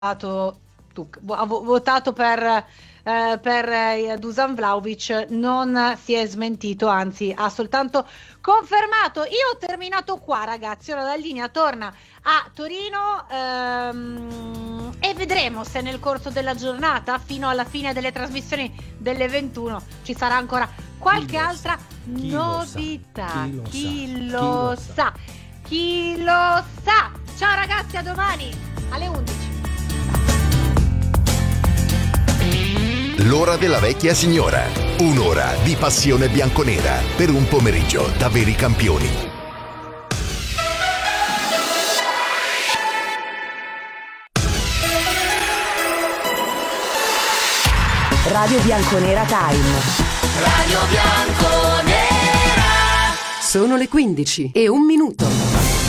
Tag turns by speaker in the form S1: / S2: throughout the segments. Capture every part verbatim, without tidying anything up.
S1: tu, ha votato per, eh, per eh, Dusan Vlahovic, non si è smentito, anzi ha soltanto confermato. Io ho terminato qua, ragazzi, ora la linea torna a Torino ehm, e vedremo se nel corso della giornata, fino alla fine delle trasmissioni delle ventuno, ci sarà ancora qualche altra
S2: Chi
S1: novità.
S2: lo sa?
S1: Chi
S2: Chi
S1: lo
S2: lo
S1: sa? Chi lo sa? Ciao ragazzi, a domani alle undici.
S3: L'ora della vecchia signora. Un'ora di passione bianconera per un pomeriggio da veri campioni.
S4: Radio Bianconera Time.
S5: Radio Bianconera.
S4: Sono le quindici e un minuto.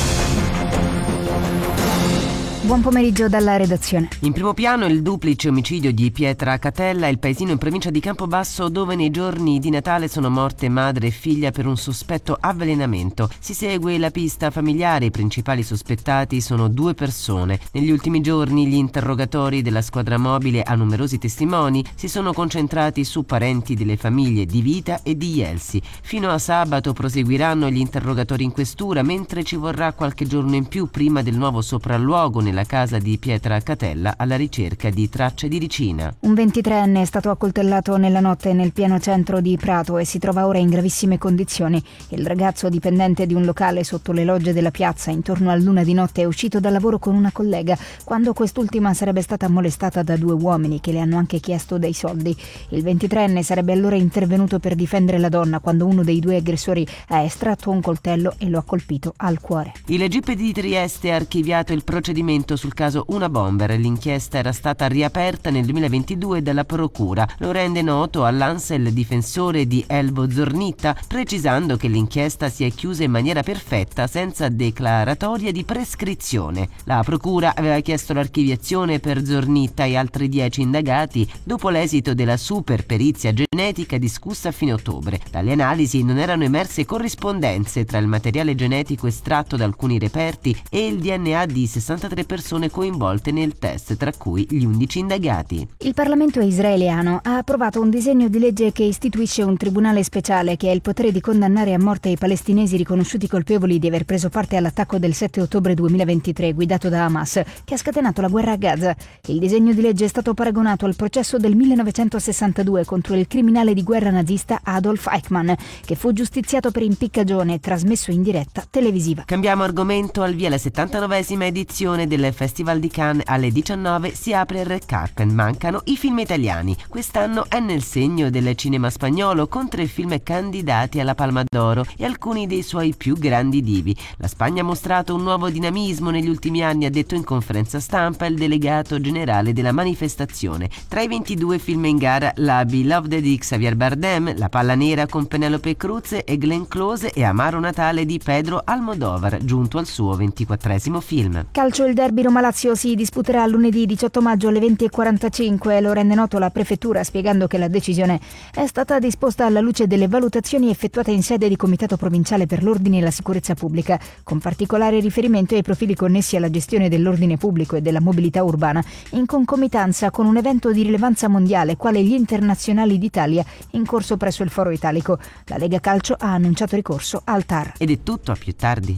S6: Buon pomeriggio dalla redazione.
S7: In primo piano il duplice omicidio di Pietra Catella, il paesino in provincia di Campobasso dove nei giorni di Natale sono morte madre e figlia per un sospetto avvelenamento. Si segue la pista familiare, i principali sospettati sono due persone. Negli ultimi giorni gli interrogatori della squadra mobile a numerosi testimoni si sono concentrati su parenti delle famiglie di Vita e di Ielsi. Fino a sabato proseguiranno gli interrogatori in questura, mentre ci vorrà qualche giorno in più prima del nuovo sopralluogo nella casa di Pietra Catella alla ricerca di tracce di ricina.
S6: Un ventitreenne è stato accoltellato nella notte nel pieno centro di Prato e si trova ora in gravissime condizioni. Il ragazzo, dipendente di un locale sotto le logge della piazza, intorno a l'una di notte è uscito dal lavoro con una collega quando quest'ultima sarebbe stata molestata da due uomini che le hanno anche chiesto dei soldi. Il ventitreenne sarebbe allora intervenuto per difendere la donna quando uno dei due aggressori ha estratto un coltello e lo ha colpito al cuore.
S7: Il G P di Trieste ha archiviato il procedimento sul caso Una Bomber. L'inchiesta era stata riaperta nel duemilaventidue dalla procura. Lo rende noto all'Ansel il difensore di Elvo Zornitta, precisando che l'inchiesta si è chiusa in maniera perfetta senza declaratoria di prescrizione. La procura aveva chiesto l'archiviazione per Zornitta e altri dieci indagati dopo l'esito della super perizia genetica discussa a fine ottobre. Dalle analisi non erano emerse corrispondenze tra il materiale genetico estratto da alcuni reperti e il D N A di sessantatré persone coinvolte nel test, tra cui gli undici indagati.
S6: Il Parlamento israeliano ha approvato un disegno di legge che istituisce un tribunale speciale che ha il potere di condannare a morte i palestinesi riconosciuti colpevoli di aver preso parte all'attacco del sette ottobre duemilaventitré guidato da Hamas, che ha scatenato la guerra a Gaza. Il disegno di legge è stato paragonato al processo del millenovecentosessantadue contro il criminale di guerra nazista Adolf Eichmann, che fu giustiziato per impiccagione e trasmesso in diretta televisiva.
S7: Cambiamo argomento. Al via la settantanovesima edizione del Festival di Cannes. Alle diciannove si apre il Red Carpet. Mancano i film italiani. Quest'anno è nel segno del cinema spagnolo, con tre film candidati alla Palma d'Oro e alcuni dei suoi più grandi divi. La Spagna ha mostrato un nuovo dinamismo negli ultimi anni, ha detto in conferenza stampa il delegato generale della manifestazione. Tra i ventidue film in gara, La Beloved di Xavier Bardem, La Palla Nera con Penelope Cruz e Glenn Close e Amaro Natale di Pedro Almodóvar, giunto al suo ventiquattresimo film.
S6: Calcio. Il derby Roma-Lazio si disputerà lunedì diciotto maggio alle venti e quarantacinque. Lo rende noto la prefettura, spiegando che la decisione è stata disposta alla luce delle valutazioni effettuate in sede di Comitato Provinciale per l'Ordine e la Sicurezza Pubblica, con particolare riferimento ai profili connessi alla gestione dell'ordine pubblico e della mobilità urbana, in concomitanza con un evento di rilevanza mondiale quale gli Internazionali d'Italia in corso presso il Foro Italico. La Lega Calcio ha annunciato ricorso al T A R.
S7: Ed è tutto, a più tardi.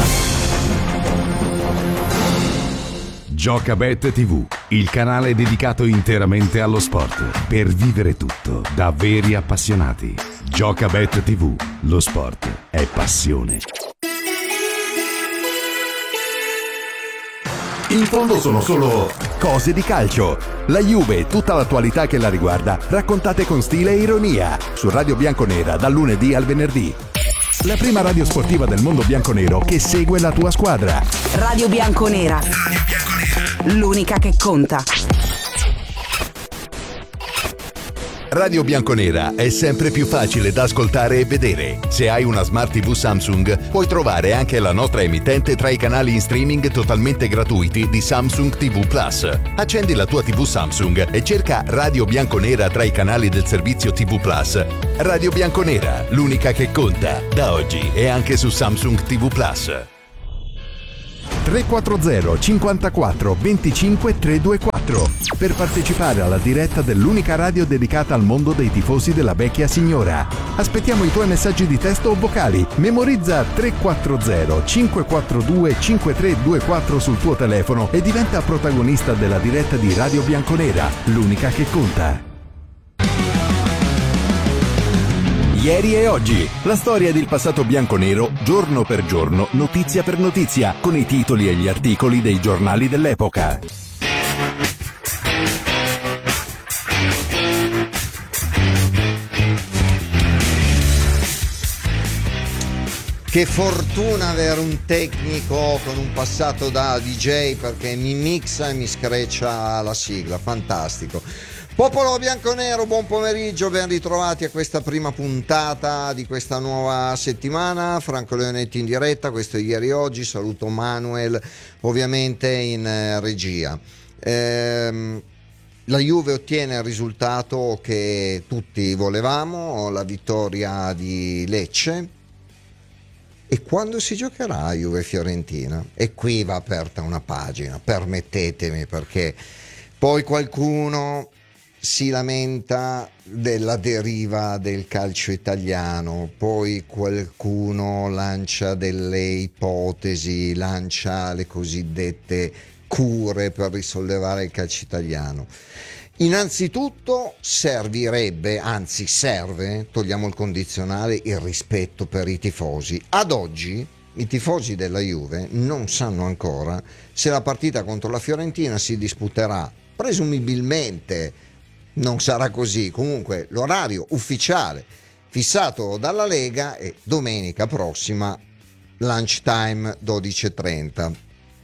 S8: Giocabet tivù, il canale dedicato interamente allo sport, per vivere tutto da veri appassionati. Giocabet tivù, lo sport è passione.
S3: In fondo sono solo cose di calcio. La Juve e tutta l'attualità che la riguarda, raccontate con stile e ironia, su Radio Bianconera dal lunedì al venerdì. La prima radio sportiva del mondo bianconero che segue la tua squadra.
S4: Radio Bianconera. Radio Bianconera. L'unica che conta.
S3: Radio Bianconera è sempre più facile da ascoltare e vedere. Se hai una Smart tivù Samsung, puoi trovare anche la nostra emittente tra i canali in streaming totalmente gratuiti di Samsung tivù Plus. Accendi la tua tivù Samsung e cerca Radio Bianconera tra i canali del servizio tivù Plus. Radio Bianconera, l'unica che conta, da oggi e anche su Samsung tivù Plus. tre quattro zero cinquantaquattro venticinque trecentoventiquattro per partecipare alla diretta dell'unica radio dedicata al mondo dei tifosi della vecchia signora. Aspettiamo i tuoi messaggi di testo o vocali. Memorizza tre quattro zero cinque quattro due cinque tre due quattro sul tuo telefono e diventa protagonista della diretta di Radio Bianconera, l'unica che conta. Ieri e oggi, la storia del passato bianconero, giorno per giorno, notizia per notizia, con i titoli e gli articoli dei giornali dell'epoca.
S2: Che fortuna avere un tecnico con un passato da D J, perché mi mixa e mi screccia la sigla, fantastico. Popolo bianconero, buon pomeriggio, ben ritrovati a questa prima puntata di questa nuova settimana. Franco Leonetti in diretta, questo è Ieri e Oggi, saluto Manuel ovviamente in eh, regia. Ehm, la Juve ottiene il risultato che tutti volevamo, la vittoria di Lecce. E quando si giocherà Juve-Fiorentina? E qui va aperta una pagina, permettetemi, perché poi qualcuno si lamenta della deriva del calcio italiano, poi qualcuno lancia delle ipotesi, lancia le cosiddette cure per risollevare il calcio italiano. Innanzitutto servirebbe, anzi serve, togliamo il condizionale, il rispetto per i tifosi. Ad oggi i tifosi della Juve non sanno ancora se la partita contro la Fiorentina si disputerà, presumibilmente non sarà così, comunque l'orario ufficiale fissato dalla Lega è domenica prossima, lunchtime dodici e trenta.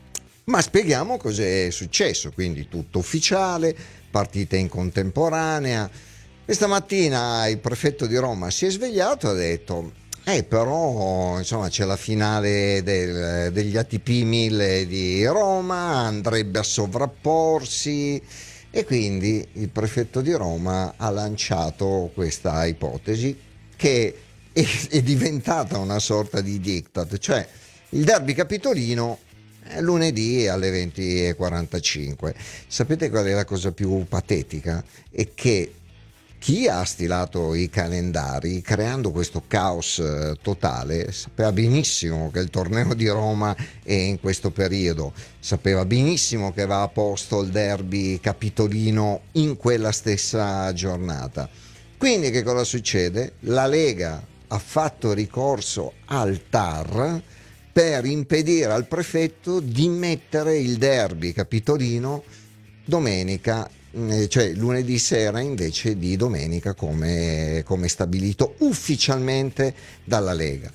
S2: Ma spieghiamo cos'è successo, quindi tutto ufficiale, partite in contemporanea. Questa mattina il prefetto di Roma si è svegliato e ha detto eh però insomma c'è la finale del, degli A T P mille di Roma, andrebbe a sovrapporsi. E quindi il prefetto di Roma ha lanciato questa ipotesi che è, è diventata una sorta di diktat, cioè il derby capitolino è lunedì alle venti e quarantacinque. Sapete qual è la cosa più patetica? È che chi ha stilato i calendari, creando questo caos totale, sapeva benissimo che il torneo di Roma è in questo periodo, sapeva benissimo che va a posto il derby capitolino in quella stessa giornata. Quindi che cosa succede? La Lega ha fatto ricorso al T A R per impedire al prefetto di mettere il derby capitolino domenica, cioè lunedì sera invece di domenica, come, come stabilito ufficialmente dalla Lega.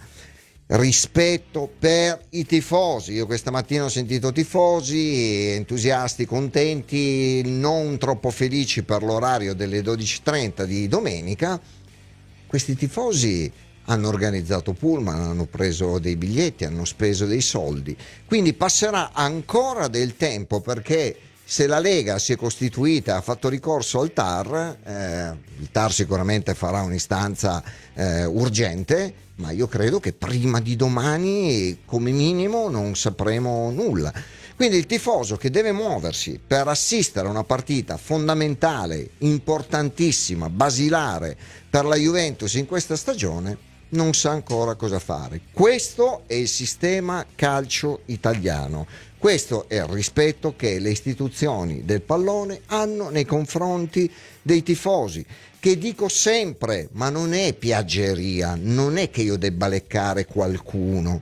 S2: Rispetto per i tifosi. Io questa mattina ho sentito tifosi entusiasti, contenti, non troppo felici per l'orario delle dodici e trenta di domenica. Questi tifosi hanno organizzato pullman, hanno preso dei biglietti, hanno speso dei soldi, quindi passerà ancora del tempo, perché se la Lega si è costituita, ha fatto ricorso al T A R, eh, il T A R sicuramente farà un'istanza eh, urgente, ma io credo che prima di domani come minimo non sapremo nulla. Quindi il tifoso che deve muoversi per assistere a una partita fondamentale, importantissima, basilare per la Juventus in questa stagione, non sa ancora cosa fare. Questo è il sistema calcio italiano. Questo è il rispetto che le istituzioni del pallone hanno nei confronti dei tifosi, che dico sempre, ma non è piaggeria, non è che io debba leccare qualcuno.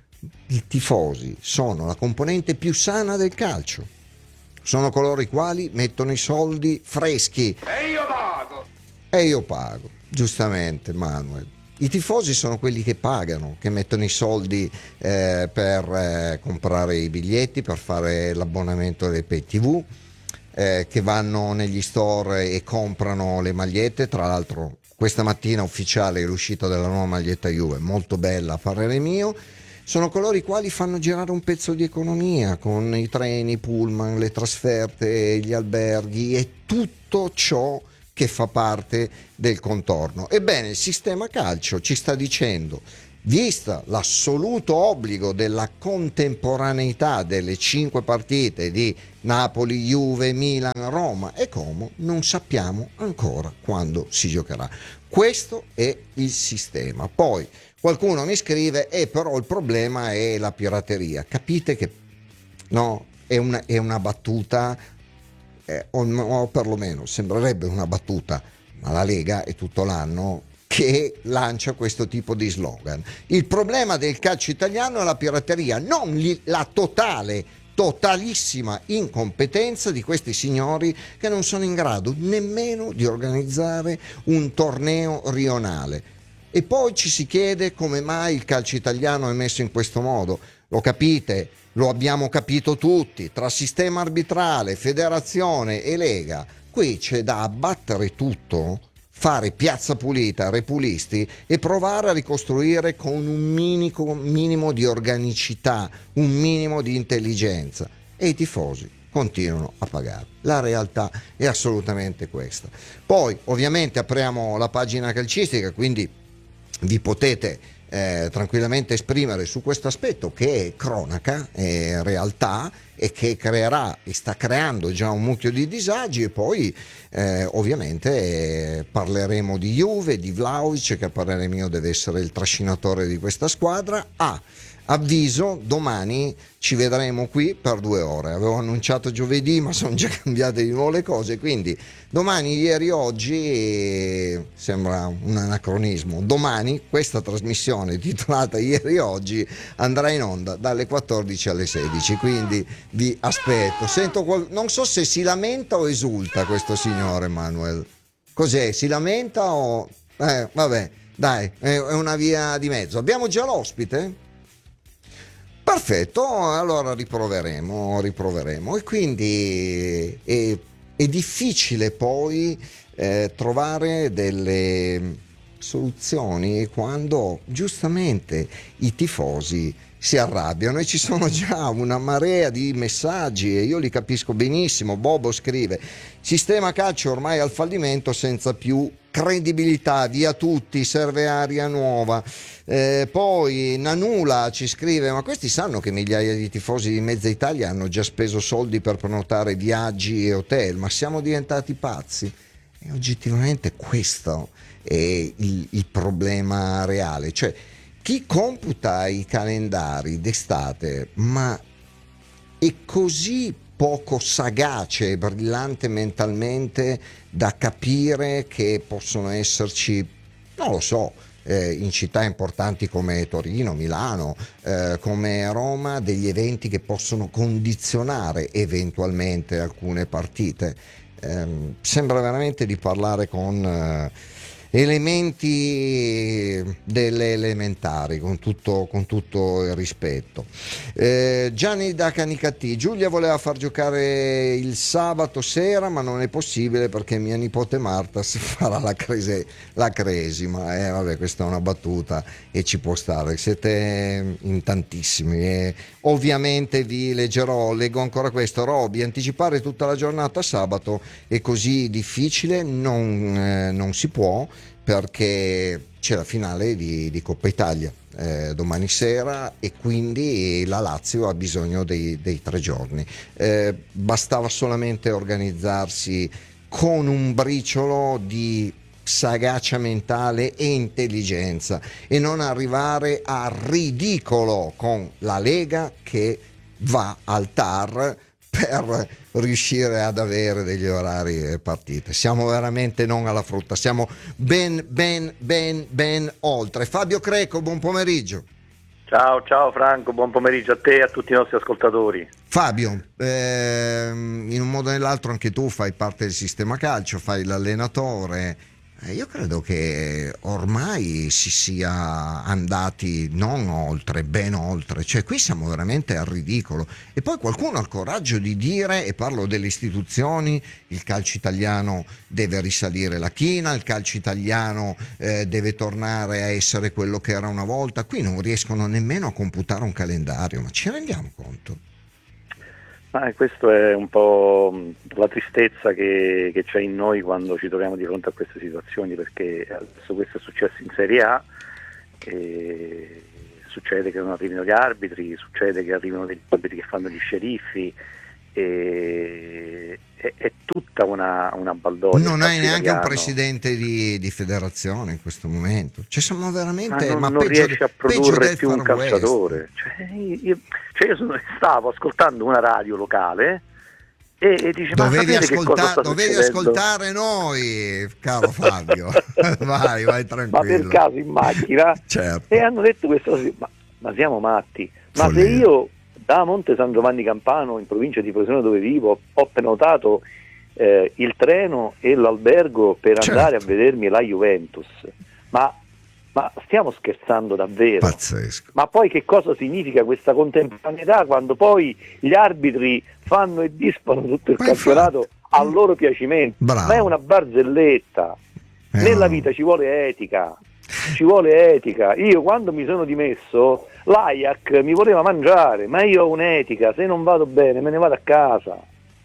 S2: I tifosi sono la componente più sana del calcio, sono coloro i quali mettono i soldi freschi. E io pago! E io pago, giustamente Manuel. I tifosi sono quelli che pagano, che mettono i soldi eh, per eh, comprare i biglietti, per fare l'abbonamento dei pay tivù, eh, che vanno negli store e comprano le magliette. Tra l'altro questa mattina ufficiale è l'uscita della nuova maglietta Juve, molto bella a parere mio. Sono coloro i quali fanno girare un pezzo di economia con i treni, i pullman, le trasferte, gli alberghi e tutto ciò che fa parte del contorno. Ebbene, il sistema calcio ci sta dicendo vista l'assoluto obbligo della contemporaneità delle cinque partite di Napoli, Juve, Milan, Roma e Como, non sappiamo ancora quando si giocherà. Questo è il sistema. Poi qualcuno mi scrive, eh, però il problema è la pirateria. Capite che no, è una, è una battuta, eh, o, o perlomeno sembrerebbe una battuta, ma la Lega è tutto l'anno che lancia questo tipo di slogan. Il problema del calcio italiano è la pirateria, non li, la totale, totalissima incompetenza di questi signori che non sono in grado nemmeno di organizzare un torneo rionale. E poi ci si chiede come mai il calcio italiano è messo in questo modo. Lo capite? Lo abbiamo capito tutti, tra sistema arbitrale, federazione e Lega. Qui c'è da abbattere tutto, fare piazza pulita, repulisti e provare a ricostruire con un minimo, minimo di organicità, un minimo di intelligenza. E i tifosi continuano a pagare. La realtà è assolutamente questa. Poi ovviamente apriamo la pagina calcistica, quindi vi potete eh, tranquillamente esprimere su questo aspetto che è cronaca, è realtà e che creerà e sta creando già un mucchio di disagi. E poi eh, ovviamente eh, parleremo di Juve, di Vlahovic, che a parere mio deve essere il trascinatore di questa squadra. Ah, avviso, domani ci vedremo qui per due ore. Avevo annunciato giovedì, ma sono già cambiate di nuovo le cose, quindi domani, ieri, oggi, eh, sembra un anacronismo. Domani questa trasmissione titolata Ieri Oggi andrà in onda dalle quattordici alle sedici, quindi vi aspetto. Sento qual- non so se si lamenta o esulta questo signore Manuel. Cos'è? Si lamenta o eh, vabbè, dai, è una via di mezzo. Abbiamo già l'ospite? Perfetto, allora riproveremo, riproveremo. E quindi è, è difficile poi eh, trovare delle soluzioni quando giustamente i tifosi si arrabbiano, e ci sono già una marea di messaggi e io li capisco benissimo. Bobo scrive: sistema calcio ormai al fallimento, senza più credibilità, via tutti, serve aria nuova. Eh, poi Nanula ci scrive: ma questi sanno che migliaia di tifosi di mezza Italia hanno già speso soldi per prenotare viaggi e hotel, ma siamo diventati pazzi? E oggettivamente questo è il, il problema reale. Cioè, chi computa i calendari d'estate ma è così poco sagace e brillante mentalmente da capire che possono esserci, non lo so, eh, in città importanti come Torino, Milano, eh, come Roma, degli eventi che possono condizionare eventualmente alcune partite. Eh, sembra veramente di parlare con eh, elementi delle elementari, con tutto, con tutto il rispetto. eh, Gianni da Canicattì: Giulia voleva far giocare il sabato sera ma non è possibile perché mia nipote Marta si farà la, crese, la cresima. Eh, vabbè, questa è una battuta e ci può stare, siete in tantissimi e ovviamente vi leggerò. Leggo ancora questo: Roby, anticipare tutta la giornata sabato è così difficile, non, eh, non si può, perché c'è la finale di, di Coppa Italia eh, domani sera e quindi la Lazio ha bisogno dei, dei tre giorni. Eh, bastava solamente organizzarsi con un briciolo di sagacia mentale e intelligenza e non arrivare a ridicolo con la Lega che va al T A R per riuscire ad avere degli orari e partite. Siamo veramente non alla frutta, siamo ben ben ben ben oltre. Fabio Creco, buon pomeriggio.
S9: Ciao ciao Franco, buon pomeriggio a te e a tutti i nostri ascoltatori.
S2: Fabio, ehm, in un modo o nell'altro anche tu fai parte del sistema calcio, fai l'allenatore. Io credo che ormai si sia andati non oltre, ben oltre, cioè qui siamo veramente al ridicolo. E poi qualcuno ha il coraggio di dire, e parlo delle istituzioni, il calcio italiano deve risalire la china, il calcio italiano eh, deve tornare a essere quello che era una volta. Qui non riescono nemmeno a computare un calendario, ma ci rendiamo conto?
S9: Ah, questo è un po' la tristezza che, che c'è in noi quando ci troviamo di fronte a queste situazioni, perché adesso questo è successo in Serie A e succede che non arrivino gli arbitri, succede che arrivino degli arbitri che fanno gli sceriffi, e è, è tutta una, una baldoria.
S2: Non hai neanche
S9: italiano.
S2: Un presidente di, di federazione in questo momento, cioè siamo veramente,
S9: ma non,
S2: ma
S9: non
S2: peggio,
S9: riesce a
S2: peggio
S9: produrre
S2: del
S9: più un
S2: Far West.
S9: calciatore. Cioè io, cioè io sono, stavo ascoltando una radio locale e, e dice,
S2: dovevi,
S9: ma che cosa
S2: ascolta-
S9: sta
S2: dovevi ascoltare noi, caro Fabio. vai vai tranquillo.
S9: Ma per caso in macchina
S2: certo.
S9: E hanno detto questo, ma, ma siamo matti, ma
S2: Follia.
S9: se io da Monte San Giovanni Campano, in provincia di Frosinone dove vivo, ho prenotato eh, il treno e l'albergo per
S2: certo.
S9: andare a vedermi la Juventus, ma, ma stiamo scherzando davvero?
S2: Pazzesco.
S9: Ma poi che cosa significa questa contemporaneità quando poi gli arbitri fanno e disfano tutto il
S2: ma
S9: campionato
S2: infatti.
S9: a loro piacimento?
S2: Bravo.
S9: Ma è una barzelletta.
S2: Eh,
S9: Nella
S2: no.
S9: vita ci vuole etica, ci vuole etica. Io quando mi sono dimesso, l'Ajax mi voleva mangiare, ma io ho un'etica, se non vado bene me ne vado a casa.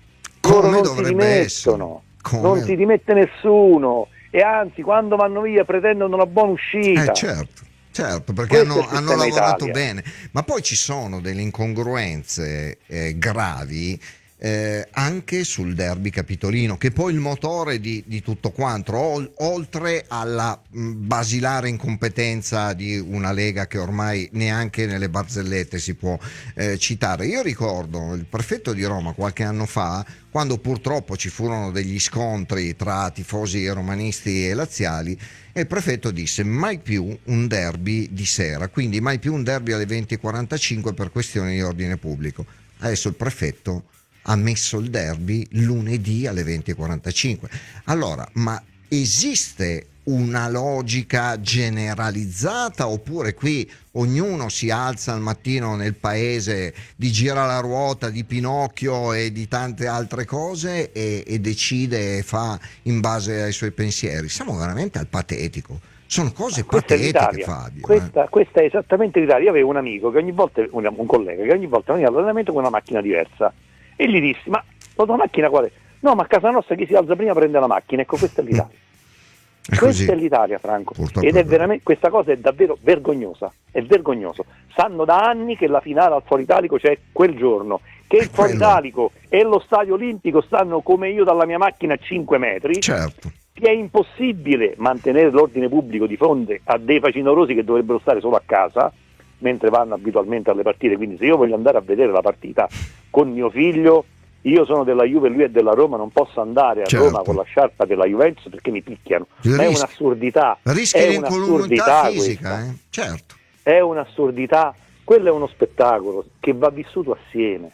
S9: Loro
S2: Come
S9: non si
S2: dovrebbe
S9: dimettono,
S2: Come?
S9: non si dimette nessuno, e anzi quando vanno via pretendono una buona uscita.
S2: Eh certo. Certo, perché
S9: Questo
S2: hanno,
S9: è il
S2: hanno
S9: sistema
S2: lavorato
S9: Italia.
S2: bene, ma poi ci sono delle incongruenze eh, gravi eh, anche sul derby capitolino, che poi il motore di, di tutto quanto, ol- oltre alla mh, basilare incompetenza di una Lega che ormai neanche nelle barzellette si può eh, citare. Io ricordo il prefetto di Roma qualche anno fa, quando purtroppo ci furono degli scontri tra tifosi romanisti e laziali, e il prefetto disse mai più un derby di sera, quindi mai più un derby alle venti e quarantacinque per questioni di ordine pubblico. Adesso il prefetto ha messo il derby lunedì alle venti e quarantacinque. Allora, ma esiste una logica generalizzata, oppure qui ognuno si alza al mattino nel paese di Gira la ruota, di Pinocchio e di tante altre cose e, e decide e fa in base ai suoi pensieri? Siamo veramente al patetico. Sono cose
S9: Questa è
S2: patetiche,
S9: l'Italia.
S2: Fabio.
S9: Questa,
S2: eh.
S9: questa è esattamente l'Italia. Io avevo un amico che ogni volta, un, un collega che ogni volta veniva all'allenamento con una macchina diversa, e gli dissi, ma la tua macchina qual è? No, ma a casa nostra chi si alza prima prende la macchina. Ecco, questa è l'Italia.
S2: È così.
S9: Questa è l'Italia, Franco.
S2: Purtroppo
S9: Ed
S2: è
S9: è
S2: vero.
S9: veramente, questa cosa è davvero vergognosa. È vergognoso. Sanno da anni che la finale al Foro Italico c'è quel giorno, che il Foro
S2: quello.
S9: Italico e lo Stadio Olimpico stanno come io dalla mia macchina a cinque metri.
S2: Certo.
S9: Che è impossibile mantenere l'ordine pubblico di fronte a dei facinorosi che dovrebbero stare solo a casa mentre vanno abitualmente alle partite. Quindi se io voglio andare a vedere la partita con mio figlio, io sono della Juve e lui è della Roma, non posso andare a
S2: Certo.
S9: Roma con la sciarpa della Juventus perché mi picchiano.
S2: Il
S9: Ma è
S2: rischio-
S9: un'assurdità.
S2: Rischi
S9: è
S2: l'incolumità
S9: un'assurdità
S2: fisica,
S9: questa.
S2: eh? Certo.
S9: È un'assurdità. Quello è uno spettacolo che va vissuto assieme.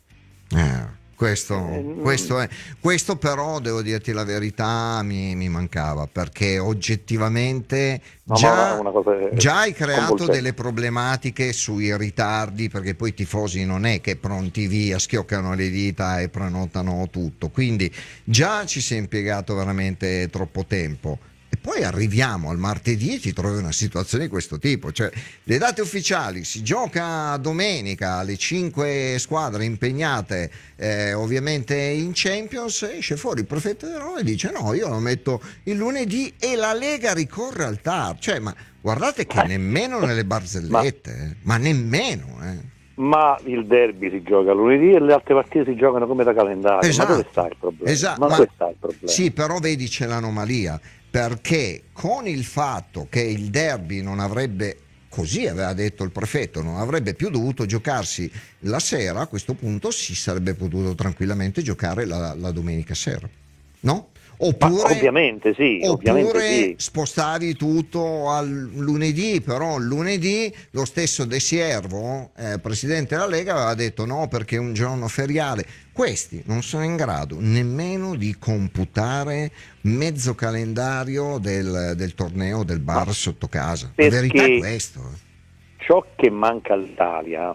S2: Eh, questo,
S9: Eh,
S2: questo, è, questo però devo dirti la verità mi, mi mancava, perché oggettivamente
S9: No,
S2: già,
S9: ma è una cosa
S2: già hai creato
S9: sconvolgente.
S2: delle problematiche sui ritardi, perché poi i tifosi non è che pronti via schioccano le dita e prenotano tutto, quindi già ci si è impiegato veramente troppo tempo. E poi arriviamo al martedì e ti trovi una situazione di questo tipo, cioè le date ufficiali, si gioca domenica, le cinque squadre impegnate eh, ovviamente in Champions, esce fuori il prefetto di Roma e dice no, io lo metto il lunedì, e la Lega ricorre al T A R, cioè ma guardate che nemmeno nelle barzellette, ma, eh, ma nemmeno eh.
S9: Ma il derby si gioca lunedì e le altre partite si giocano come da calendario.
S2: Esatto.
S9: Ma dove sta il problema?
S2: Esatto,
S9: ma
S2: ma-
S9: dove sta il problema?
S2: Sì, però vedi c'è l'anomalia, perché con il fatto che il derby non avrebbe, così aveva detto il prefetto, non avrebbe più dovuto giocarsi la sera, a questo punto si sarebbe potuto tranquillamente giocare la, la domenica sera, no?
S9: Ma
S2: Oppure,
S9: ovviamente sì, ovviamente
S2: oppure
S9: sì.
S2: spostavi tutto al lunedì, però il lunedì lo stesso De Siervo, eh, presidente della Lega, aveva detto no perché è un giorno feriale. Questi non sono in grado nemmeno di computare mezzo calendario del, del torneo del bar
S9: Ma
S2: sotto casa. La
S9: perché
S2: verità è questo.
S9: Ciò che manca all'Italia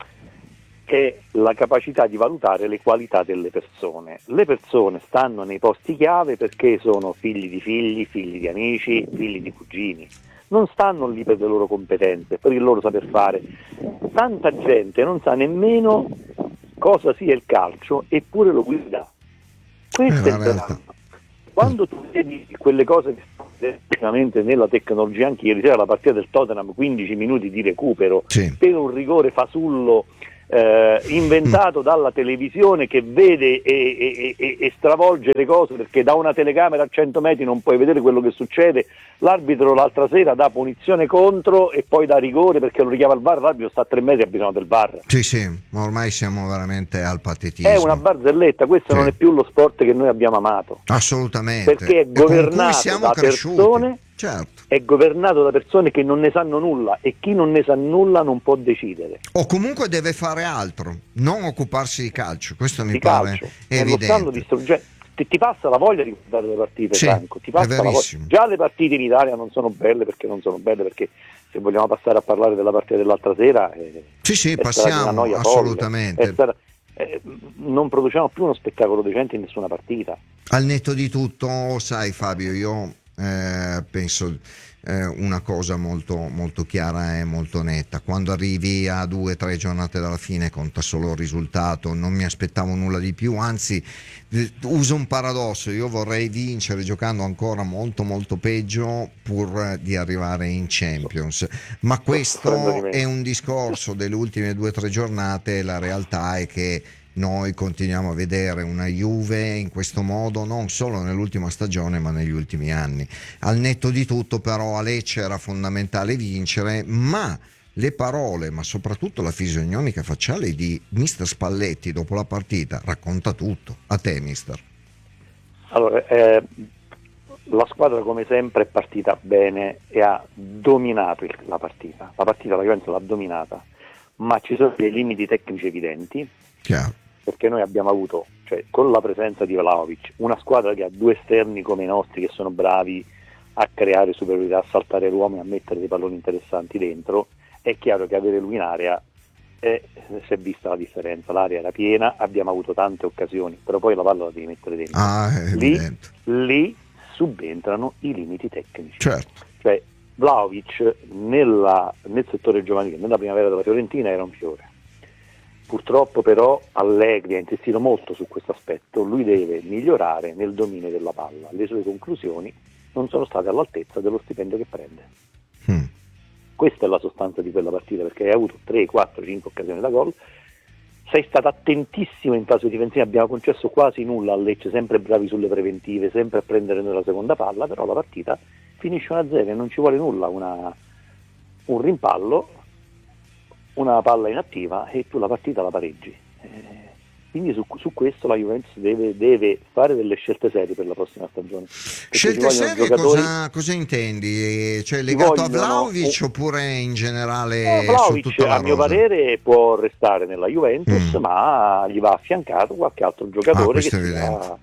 S9: è la capacità di valutare le qualità delle persone. Le persone stanno nei posti chiave perché sono figli di figli, figli di amici, figli di cugini. Non stanno lì per le loro competenze, per il loro saper fare. Tanta gente non sa nemmeno cosa sia il calcio, eppure lo guida. Questo
S2: Eh,
S9: è il
S2: la realtà.
S9: dramma. Quando tu vedi quelle cose che stanno effettivamente nella tecnologia anche ieri sera la partita del Tottenham, quindici minuti di recupero
S2: sì.
S9: per un rigore fasullo eh, inventato mm. dalla televisione, che vede e, e, e, e stravolge le cose, perché da una telecamera a cento metri non puoi vedere quello che succede. L'arbitro l'altra sera dà punizione contro e poi dà rigore perché lo richiama il V A R, l'arbitro sta a tre metri e ha bisogno del V A R.
S2: Sì, sì, ma ormai siamo veramente al patetismo.
S9: È una barzelletta, questo sì. non è più lo sport che noi abbiamo amato.
S2: Assolutamente.
S9: Perché è governato da
S2: cresciuti.
S9: persone,
S2: certo.
S9: è governato da persone che non ne sanno nulla, e chi non ne sa nulla non può decidere.
S2: O comunque deve fare altro, non occuparsi di calcio, questo mi
S9: di
S2: pare
S9: calcio.
S2: evidente.
S9: Lo stanno distruggendo. Ti, ti passa la voglia di guardare le partite,
S2: sì,
S9: Franco, ti passa la voglia. Già le partite in Italia non sono belle, perché non sono belle perché se vogliamo passare a parlare della partita dell'altra sera eh,
S2: sì sì passiamo assolutamente
S9: stata, eh, non produciamo più uno spettacolo decente in nessuna partita.
S2: Al netto di tutto, sai Fabio, io eh, penso eh, una cosa molto, molto chiara e molto netta: quando arrivi a due o tre giornate dalla fine conta solo il risultato. Non mi aspettavo nulla di più, anzi uso un paradosso: io vorrei vincere giocando ancora molto molto peggio pur di arrivare in Champions, ma questo è un discorso delle ultime due o tre giornate. La realtà è che noi continuiamo a vedere una Juve in questo modo non solo nell'ultima stagione ma negli ultimi anni. Al netto di tutto però a Lecce era fondamentale vincere, ma le parole, ma soprattutto la fisionomia facciale di mister Spalletti dopo la partita racconta tutto. A te, mister.
S9: Allora, eh, la squadra come sempre è partita bene e ha dominato il, la partita. La partita la Juventus l'ha dominata, ma ci sono dei limiti tecnici evidenti.
S2: Chiaro.
S9: Perché noi abbiamo avuto, cioè, con la presenza di Vlahovic, una squadra che ha due esterni come i nostri che sono bravi a creare superiorità, a saltare l'uomo e a mettere dei palloni interessanti dentro. È chiaro che avere lui in area, eh, si è vista la differenza. L'area era piena, abbiamo avuto tante occasioni, però poi la palla la devi mettere dentro.
S2: Ah, è
S9: lì,
S2: evidente.
S9: lì subentrano i limiti tecnici.
S2: Certo.
S9: Cioè Vlahovic nella, nel settore giovanile, nella primavera della Fiorentina era un fiore. Purtroppo però Allegri ha insistito molto su questo aspetto. Lui deve migliorare nel dominio della palla. Le sue conclusioni non sono state all'altezza dello stipendio che prende.
S2: Mm.
S9: Questa è la sostanza di quella partita, perché hai avuto tre, quattro, cinque occasioni da gol, sei stato attentissimo in fase difensiva, abbiamo concesso quasi nulla a Lecce, sempre bravi sulle preventive, sempre a prendere noi la seconda palla, però la partita finisce uno a zero e non ci vuole nulla, una, un rimpallo, una palla inattiva e tu la partita la pareggi. Eh, quindi su, su questo la Juventus deve, deve fare delle scelte serie per la prossima stagione.
S2: Scelte serie giocatori... cosa, cosa intendi? Cioè legato vogliono... a Vlahovic o... oppure in generale?
S9: No, Vlahovic,
S2: su tutta la
S9: a mio
S2: rosa? Parere
S9: può restare nella Juventus,
S2: mm.
S9: ma gli va affiancato qualche altro giocatore
S2: ah,
S9: che sia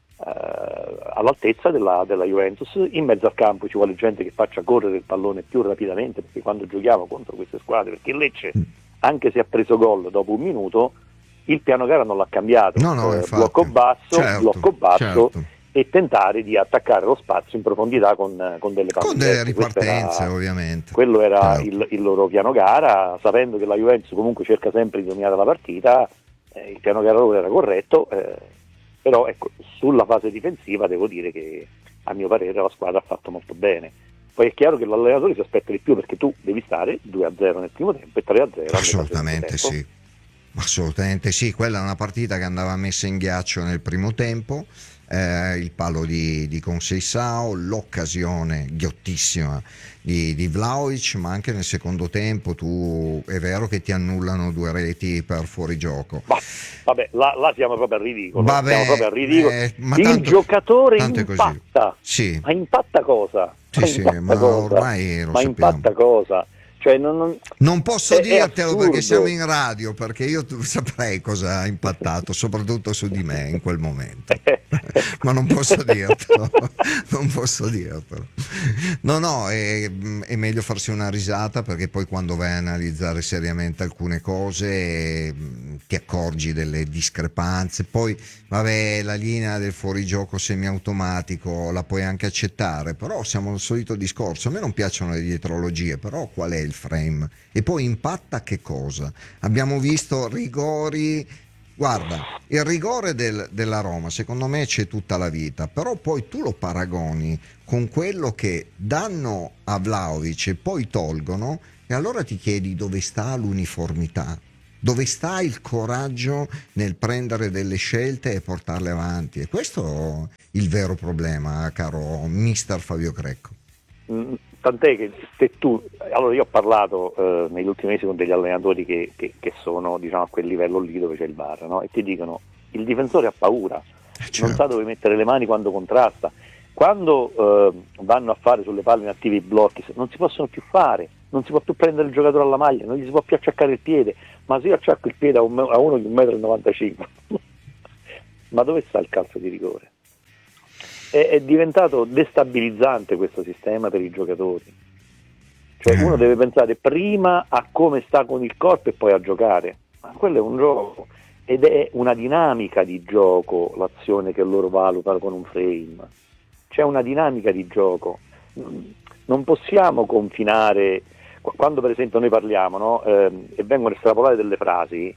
S9: eh, all'altezza della, della Juventus. In mezzo al campo ci vuole gente che faccia correre il pallone più rapidamente, perché quando giochiamo contro queste squadre, perché il Lecce mm. anche se ha preso gol dopo un minuto, il piano gara non l'ha cambiato,
S2: no, no,
S9: eh,
S2: infatti,
S9: blocco basso,
S2: certo,
S9: blocco basso
S2: certo.
S9: e tentare di attaccare lo spazio in profondità con, con delle
S2: con delle
S9: partite.
S2: ripartenze
S9: era,
S2: ovviamente.
S9: Quello era
S2: certo.
S9: il, il loro piano gara, sapendo che la Juventus comunque cerca sempre di dominare la partita, eh, il piano gara loro era corretto, eh, però ecco, sulla fase difensiva devo dire che a mio parere la squadra ha fatto molto bene. Poi è chiaro che l'allenatore si aspetta di più, perché tu devi stare due a zero nel primo tempo e tre a zero
S2: assolutamente sì. Assolutamente sì, quella è una partita che andava messa in ghiaccio nel primo tempo, eh, il palo di, di Conceição, l'occasione ghiottissima di, di Vlahovic, ma anche nel secondo tempo tu è vero che ti annullano due reti per fuorigioco.
S9: Bah, vabbè, là, là siamo proprio al ridicolo.
S2: Vabbè,
S9: siamo proprio al ridicolo.
S2: Eh, ma
S9: il
S2: tanto,
S9: giocatore
S2: tanto
S9: impatta,
S2: sì.
S9: ma impatta cosa?
S2: Sì,
S9: ma
S2: sì,
S9: impatta
S2: ma
S9: cosa?
S2: ormai lo
S9: ma
S2: sappiamo.
S9: impatta cosa? Cioè non, non...
S2: non posso
S9: è,
S2: dirtelo
S9: è
S2: perché siamo in radio, perché io tu, saprei cosa ha impattato soprattutto su di me in quel momento ma non posso dirtelo non posso dirtelo no no è, è meglio farsi una risata, perché poi quando vai a analizzare seriamente alcune cose ti accorgi delle discrepanze. Poi vabbè, la linea del fuorigioco semiautomatico la puoi anche accettare, però siamo al solito discorso. A me non piacciono le dietrologie, però qual è il frame? E poi impatta che cosa? Abbiamo visto rigori guarda, il rigore del, della Roma secondo me c'è tutta la vita, però poi tu lo paragoni con quello che danno a Vlahovic e poi tolgono, e allora ti chiedi dove sta l'uniformità, dove sta il coraggio nel prendere delle scelte e portarle avanti. E questo è il vero problema, caro mister Fabio Crecco.
S9: Mm, tant'è che se tu, allora io ho parlato eh, negli ultimi mesi con degli allenatori che, che, che sono, diciamo, a quel livello lì dove c'è il V A R, no? E ti dicono il difensore ha paura,
S2: certo.
S9: non sa dove mettere le mani quando contrasta, quando eh, vanno a fare sulle palle inattive i blocchi non si possono più fare, non si può più prendere il giocatore alla maglia, non gli si può più acciaccare il piede. Ma se io acciacco il piede a, un, a uno di un metro e novantacinque, ma dove sta il calcio di rigore? È, è diventato destabilizzante questo sistema per i giocatori. Cioè uno deve pensare prima a come sta con il corpo e poi a giocare. Ma quello è un gioco ed è una dinamica di gioco l'azione che loro valutano con un frame. C'è una dinamica di gioco. Non possiamo confinare. Quando per esempio noi parliamo, no, ehm, e vengono estrapolate delle frasi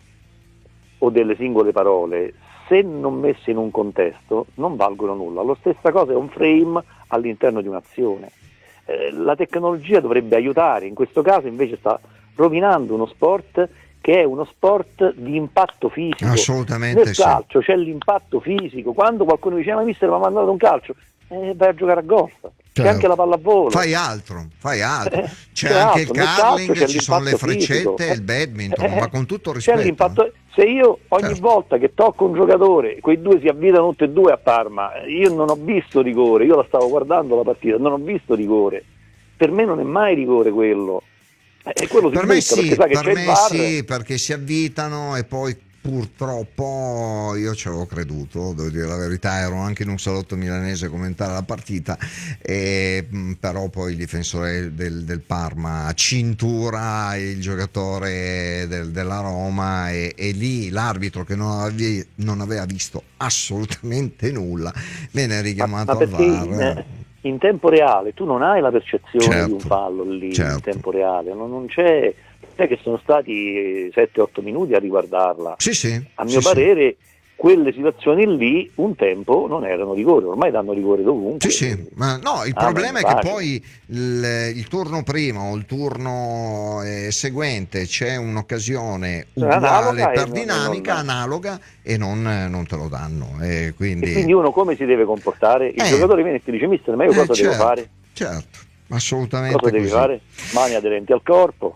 S9: o delle singole parole, se non messe in un contesto non valgono nulla. Lo stessa cosa è un frame all'interno di un'azione. Eh, la tecnologia dovrebbe aiutare, in questo caso invece sta rovinando uno sport che è uno sport di impatto fisico.
S2: Assolutamente.
S9: Nel
S2: sì.
S9: calcio c'è l'impatto fisico. Quando qualcuno dice ma mister mi ha mandato un calcio, eh, vai a giocare a golf. C'è
S2: Certo.
S9: anche la pallavolo.
S2: Fai altro, fai altro.
S9: Eh,
S2: C'è
S9: c'è
S2: anche
S9: altro.
S2: il
S9: Nel
S2: curling,
S9: calcio c'è
S2: ci sono le
S9: l'impatto
S2: freccette
S9: fisico.
S2: e il badminton,
S9: Eh,
S2: ma con tutto
S9: c'è
S2: rispetto.
S9: l'impatto. Se io ogni
S2: Certo.
S9: volta che tocco un giocatore, quei due si avvitano tutti e due a Parma, io non ho visto rigore, io la stavo guardando la partita, non ho visto rigore. Per me non è mai rigore quello. E quello si
S2: Per me
S9: butta,
S2: sì,
S9: perché sa che
S2: per
S9: c'è il
S2: me
S9: V A R.
S2: sì, perché si avvitano e poi purtroppo io ci avevo creduto, devo dire la verità, ero anche in un salotto milanese a commentare la partita, e, mh, però poi il difensore del, del Parma cintura il giocatore del, della Roma e, e lì l'arbitro che non, ave, non aveva visto assolutamente nulla viene richiamato
S9: ma, ma
S2: al
S9: perché
S2: V A R.
S9: in, in tempo reale tu non hai la percezione
S2: Certo,
S9: di un fallo lì,
S2: certo.
S9: in tempo reale, non, non c'è, è che sono stati sette otto minuti a riguardarla.
S2: Sì, sì,
S9: A mio
S2: sì,
S9: parere quelle situazioni lì un tempo non erano rigore, ormai danno rigore dovunque.
S2: Sì, sì, ma no, il
S9: Ah,
S2: problema è
S9: ma
S2: che poi il, il turno prima o il turno eh, seguente c'è un'occasione uguale
S9: Analoga
S2: per
S9: e non-
S2: dinamica
S9: non-
S2: analoga e non, non te lo danno. E quindi,
S9: E quindi uno come si deve comportare? Il
S2: Eh.
S9: giocatore viene e ti dice mister, ma io
S2: Eh,
S9: cosa
S2: certo,
S9: devo fare?
S2: certo, assolutamente
S9: Cosa devi
S2: così.
S9: fare? Mani aderenti al corpo.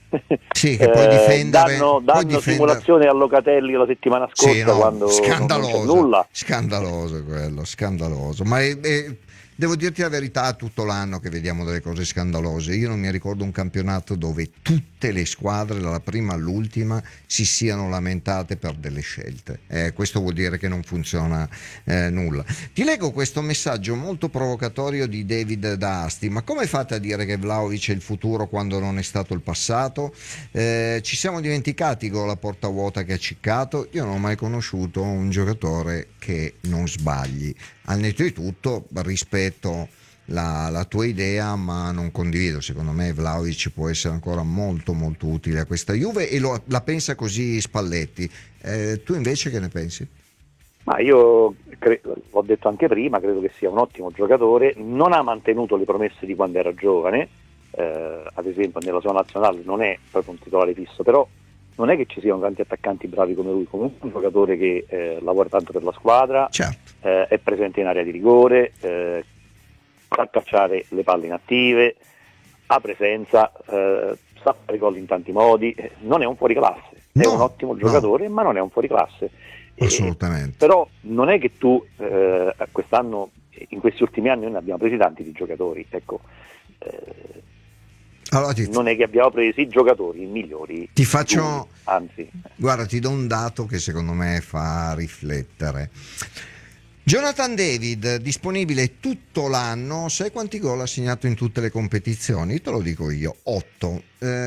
S2: Sì, che puoi difendere,
S9: danno,
S2: puoi
S9: danno
S2: difendere-
S9: simulazione a Locatelli la settimana scorsa
S2: Sì, no,
S9: quando non c'è
S2: scandaloso,
S9: nulla.
S2: scandaloso quello, scandaloso. Ma è, è- devo dirti la verità, tutto l'anno che vediamo delle cose scandalose. Io non mi ricordo un campionato dove tutte le squadre, dalla prima all'ultima, si siano lamentate per delle scelte. Eh, questo vuol dire che non funziona eh, nulla. Ti leggo questo messaggio molto provocatorio di David da Asti. Ma come fate a dire che Vlahovic è il futuro quando non è stato il passato? Eh, ci siamo dimenticati con la porta vuota che ha ciccato. Io non ho mai conosciuto un giocatore che non sbagli. Al netto di tutto rispetto la, la tua idea, ma non condivido. Secondo me Vlahovic può essere ancora molto molto utile a questa Juve e lo, la pensa così Spalletti. Eh, tu invece che ne pensi?
S9: Ma io cre- l'ho detto anche prima, credo che sia un ottimo giocatore, non ha mantenuto le promesse di quando era giovane, eh, ad esempio nella sua nazionale non è proprio un titolare fisso, però non è che ci siano tanti attaccanti bravi come lui, comunque un giocatore che eh, lavora tanto per la squadra,
S2: certo.
S9: eh, è presente in area di rigore, eh, sa cacciare le palle inattive, ha presenza, eh, sa fare gol in tanti modi, eh, non è un fuoriclasse, è
S2: No,
S9: un ottimo giocatore,
S2: no.
S9: ma non è un fuoriclasse.
S2: Assolutamente.
S9: Eh, però non è che tu eh, quest'anno, in questi ultimi anni noi ne abbiamo presi tanti di giocatori, ecco. Eh,
S2: Allora ti,
S9: non è che abbiamo preso i giocatori migliori,
S2: ti faccio,
S9: lui, anzi,
S2: guarda, ti do un dato che secondo me fa riflettere. Jonathan David disponibile tutto l'anno, sai quanti gol ha segnato in tutte le competizioni? Te lo dico io, otto.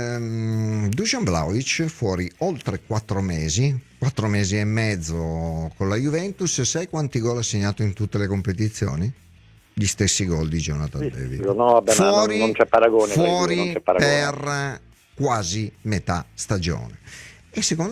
S2: ehm, Dusan Vlahovic fuori oltre quattro mesi, quattro mesi e mezzo con la Juventus, sai quanti gol ha segnato in tutte le competizioni? Gli stessi gol di Jonathan
S9: sì,
S2: David.
S9: no, vabbè,
S2: fuori,
S9: non, non c'è paragone,
S2: fuori
S9: non c'è paragone.
S2: per quasi metà stagione. E secondo me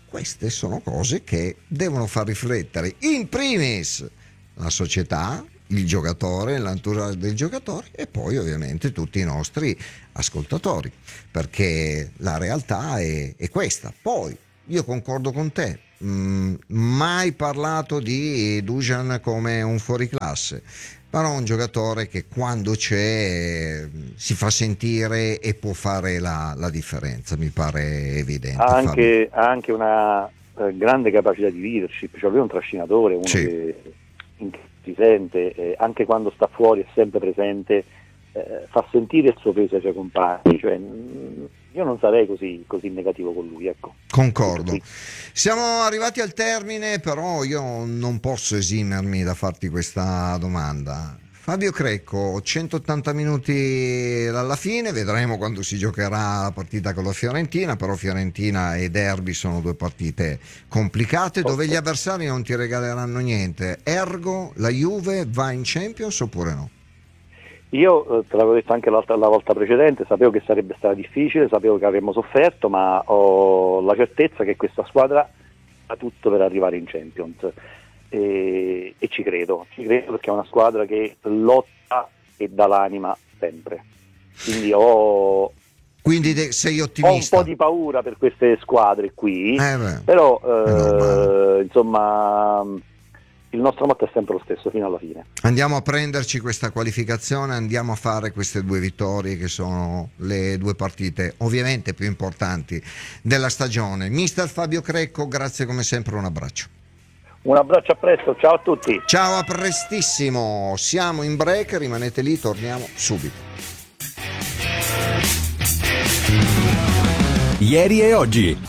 S2: queste sono cose che devono far riflettere in primis la società, il giocatore, l'entourage del giocatore e poi ovviamente tutti i nostri ascoltatori, perché la realtà è, è questa. Poi io concordo con te, mm, mai parlato di Dusan come un fuoriclasse, però un giocatore che quando c'è si fa sentire e può fare la, la differenza, mi pare evidente.
S9: Ha anche, ha anche una eh, grande capacità di leadership, cioè lui è un trascinatore, uno
S2: sì.
S9: che si sente, eh, anche quando sta fuori è sempre presente, eh, fa sentire il suo peso ai suoi compagni, cioè, mh, io non sarei così, così negativo con lui, ecco.
S2: Concordo. Siamo arrivati al termine, però io non posso esimermi da farti questa domanda. Fabio Crecco, centottanta minuti alla fine, vedremo quando si giocherà la partita con la Fiorentina, però Fiorentina e Derby sono due partite complicate dove gli avversari non ti regaleranno niente. Ergo la Juve va in Champions oppure no?
S9: Io eh, te l'avevo detto anche l'altra, la volta precedente, sapevo che sarebbe stata difficile, sapevo che avremmo sofferto, ma ho la certezza che questa squadra ha tutto per arrivare in Champions e, e ci credo, ci credo perché è una squadra che lotta e dà l'anima sempre, quindi ho,
S2: quindi de- sei ottimista.
S9: Ho un po' di paura per queste squadre qui,
S2: eh beh,
S9: però eh, insomma il nostro motto è sempre lo stesso fino alla fine.
S2: Andiamo a prenderci questa qualificazione, andiamo a fare queste due vittorie che sono le due partite ovviamente più importanti della stagione. Mister Fabio Crecco, grazie come sempre, un abbraccio.
S9: Un abbraccio, a presto, ciao a tutti.
S2: Ciao, a prestissimo. Siamo in break, rimanete lì, torniamo subito.
S10: Ieri e oggi.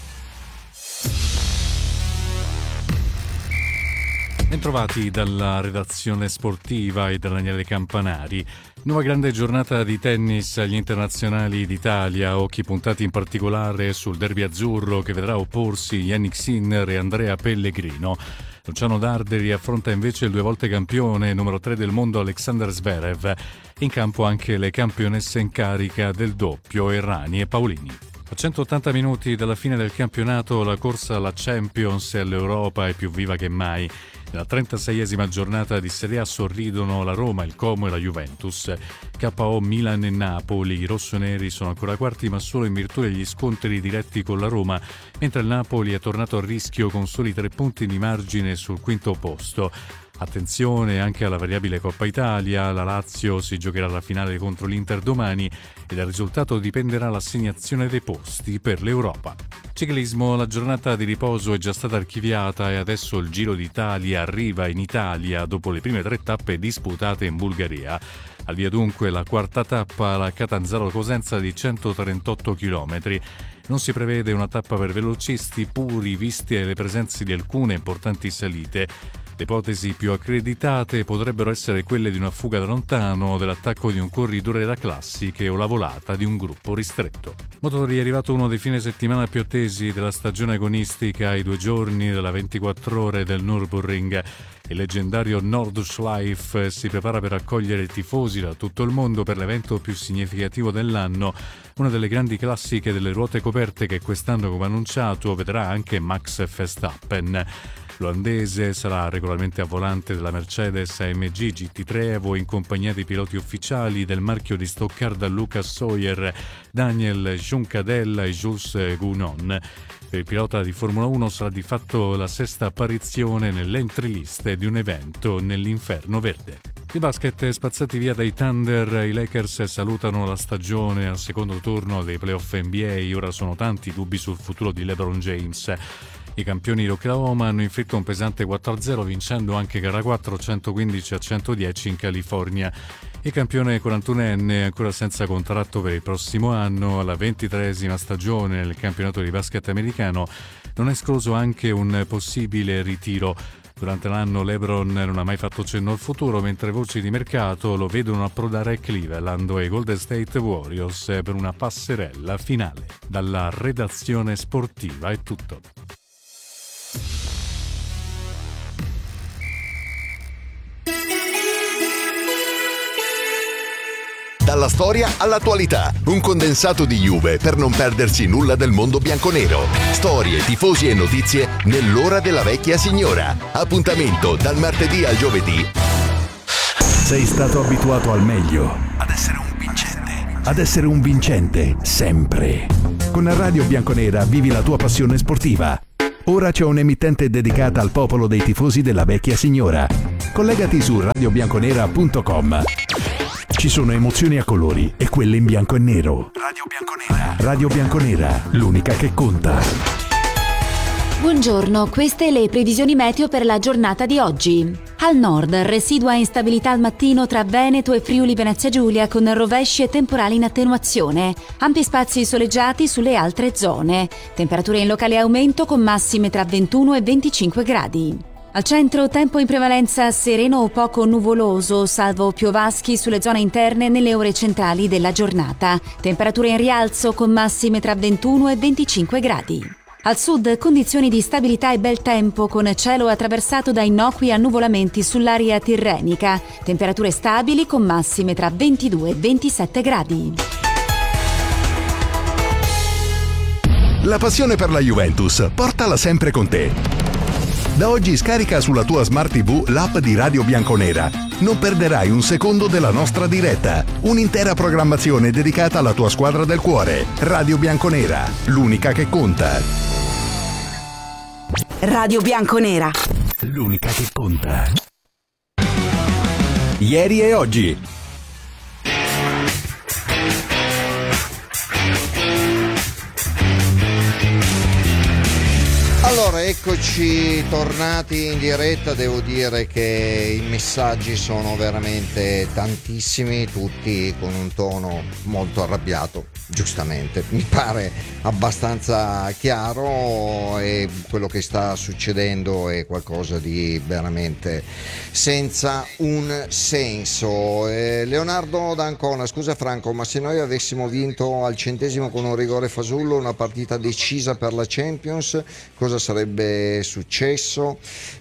S11: Bentrovati dalla redazione sportiva e da Daniele Campanari. Nuova grande giornata di tennis agli internazionali d'Italia, occhi puntati in particolare sul derby azzurro che vedrà opporsi Jannik Sinner e Andrea Pellegrino. Luciano Darderi affronta invece il due volte campione, numero tre del mondo Alexander Zverev. In campo anche le campionesse in carica del doppio Errani e Paolini. A centottanta minuti dalla fine del campionato la corsa alla Champions e all'Europa è più viva che mai. Nella trentaseiesima giornata di Serie A sorridono la Roma, il Como e la Juventus. K O Milan e Napoli, i rossoneri sono ancora quarti ma solo in virtù degli scontri diretti con la Roma, mentre il Napoli è tornato a rischio con soli tre punti di margine sul quinto posto. Attenzione anche alla variabile Coppa Italia, la Lazio si giocherà la finale contro l'Inter domani e dal risultato dipenderà l'assegnazione dei posti per l'Europa. Ciclismo, la giornata di riposo è già stata archiviata e adesso il Giro d'Italia arriva in Italia dopo le prime tre tappe disputate in Bulgaria. Al via dunque la quarta tappa, la Catanzaro-Cosenza di centotrentotto chilometri. Non si prevede una tappa per velocisti puri viste le presenze di alcune importanti salite. Le ipotesi più accreditate potrebbero essere quelle di una fuga da lontano, dell'attacco di un corridore da classiche o la volata di un gruppo ristretto. Motori, è arrivato uno dei fine settimana più attesi della stagione agonistica ai due giorni della ventiquattro ore del Nürburgring. Il leggendario Nordschleife si prepara per accogliere tifosi da tutto il mondo per l'evento più significativo dell'anno, una delle grandi classiche delle ruote coperte che quest'anno, come annunciato, vedrà anche Max Verstappen. L'olandese sarà regolarmente a volante della Mercedes A M G G T tre Evo in compagnia dei piloti ufficiali del marchio di Stoccarda Lucas Sawyer, Daniel Juncadella e Jules Gounon. Per il pilota di Formula uno sarà di fatto la sesta apparizione nell'entry list di un evento nell'inferno verde. Di basket, spazzati via dai Thunder, i Lakers salutano la stagione al secondo turno dei playoff N B A. Ora sono tanti i dubbi sul futuro di LeBron James. I campioni di Oklahoma hanno inflitto un pesante quattro a zero vincendo anche gara quattro centoquindici a centodieci in California. Il campione quarantunenne, ancora senza contratto per il prossimo anno, alla ventitreesima stagione nel campionato di basket americano, non è escluso anche un possibile ritiro. Durante l'anno LeBron non ha mai fatto cenno al futuro, mentre voci di mercato lo vedono approdare a Cleveland e ai Golden State Warriors per una passerella finale. Dalla redazione sportiva è tutto.
S3: dalla storia all'attualità. Un condensato di Juve per non perdersi nulla del mondo bianconero. Storie, tifosi e notizie nell'ora della vecchia signora. Appuntamento dal martedì al giovedì.
S8: Sei stato abituato al meglio. Ad essere un vincente. Ad essere un vincente, sempre. Con Radio Bianconera vivi la tua passione sportiva. Ora c'è un'emittente dedicata al popolo dei tifosi della vecchia signora. Collegati su radio bianconera punto com. Ci sono emozioni a colori e quelle in bianco e nero. Radio Bianconera. Radio Bianconera, l'unica che conta.
S10: Buongiorno, queste le previsioni meteo per la giornata di oggi. Al nord, residua instabilità al mattino tra Veneto e Friuli Venezia Giulia con rovesci e temporali in attenuazione. Ampi spazi soleggiati sulle altre zone. Temperature in locale aumento con massime tra ventuno e venticinque gradi. Al centro tempo in prevalenza sereno o poco nuvoloso, salvo piovaschi sulle zone interne nelle ore centrali della giornata. Temperature in rialzo con massime tra ventuno e venticinque gradi. Al sud condizioni di stabilità e bel tempo con cielo attraversato da innocui annuvolamenti sull'area tirrenica. Temperature stabili con massime tra ventidue e ventisette gradi.
S3: La passione per la Juventus, portala sempre con te. Da oggi scarica sulla tua Smart tivù l'app di Radio Bianconera. Non perderai un secondo della nostra diretta. Un'intera programmazione dedicata alla tua squadra del cuore. Radio Bianconera, l'unica che conta.
S4: Radio Bianconera,
S8: l'unica che conta.
S3: Ieri e oggi.
S2: Allora, eccoci tornati in diretta. Devo dire che i messaggi sono veramente tantissimi, tutti con un tono molto arrabbiato, giustamente. Mi pare abbastanza chiaro e quello che sta succedendo è qualcosa di veramente senza un senso. Eh, Leonardo D'Ancona: scusa Franco, ma se noi avessimo vinto al centesimo con un rigore fasullo una partita decisa per la Champions, cosa sarebbe successo?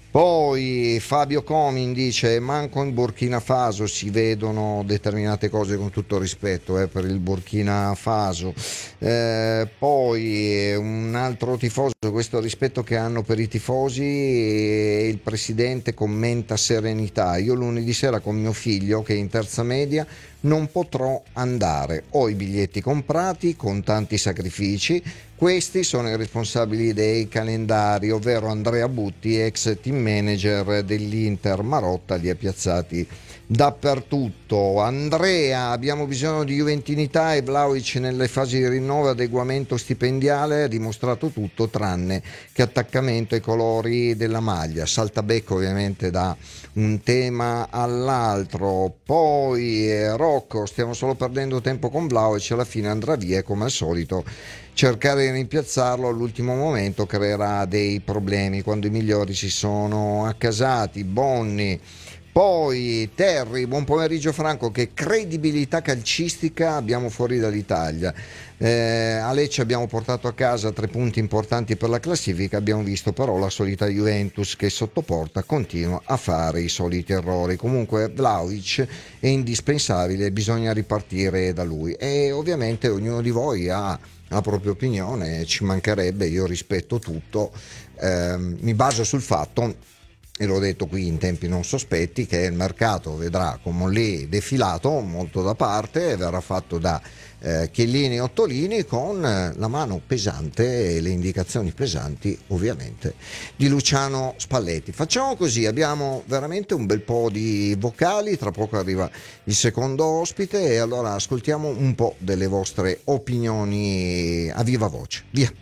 S2: Poi Fabio Comin dice: manco in Burkina Faso si vedono determinate cose, con tutto rispetto eh, per il Burkina Faso. Eh, poi un altro tifoso: questo rispetto che hanno per i tifosi, e il presidente commenta serenità. Io lunedì sera con mio figlio che è in terza media non potrò andare, ho i biglietti comprati con tanti sacrifici. Questi sono i responsabili dei calendari, ovvero Andrea Butti, ex team manager dell'Inter Marotta, li ha piazzati dappertutto. Andrea: abbiamo bisogno di juventinità e Vlahovic nelle fasi di rinnovo e adeguamento stipendiale ha dimostrato tutto tranne che attaccamento ai colori della maglia. Saltabecco ovviamente da un tema all'altro. Poi eh, Rocco: stiamo solo perdendo tempo con Vlahovic, alla fine andrà via e come al solito cercare di rimpiazzarlo all'ultimo momento creerà dei problemi quando i migliori si sono accasati. Bonni. Poi Terry: buon pomeriggio Franco, che credibilità calcistica abbiamo fuori dall'Italia. Eh, a Lecce abbiamo portato a casa tre punti importanti per la classifica, abbiamo visto però la solita Juventus che sotto porta continua a fare i soliti errori. Comunque Vlahovic è indispensabile, bisogna ripartire da lui e ovviamente ognuno di voi ha la propria opinione, ci mancherebbe, io rispetto tutto, eh, mi baso sul fatto, e l'ho detto qui in tempi non sospetti, che il mercato vedrà con Mollè defilato molto da parte e verrà fatto da eh, Chiellini e Ottolini con la mano pesante e le indicazioni pesanti ovviamente di Luciano Spalletti. Facciamo così, abbiamo veramente un bel po' di vocali, tra poco arriva il secondo ospite e allora ascoltiamo un po' delle vostre opinioni a viva voce. Via.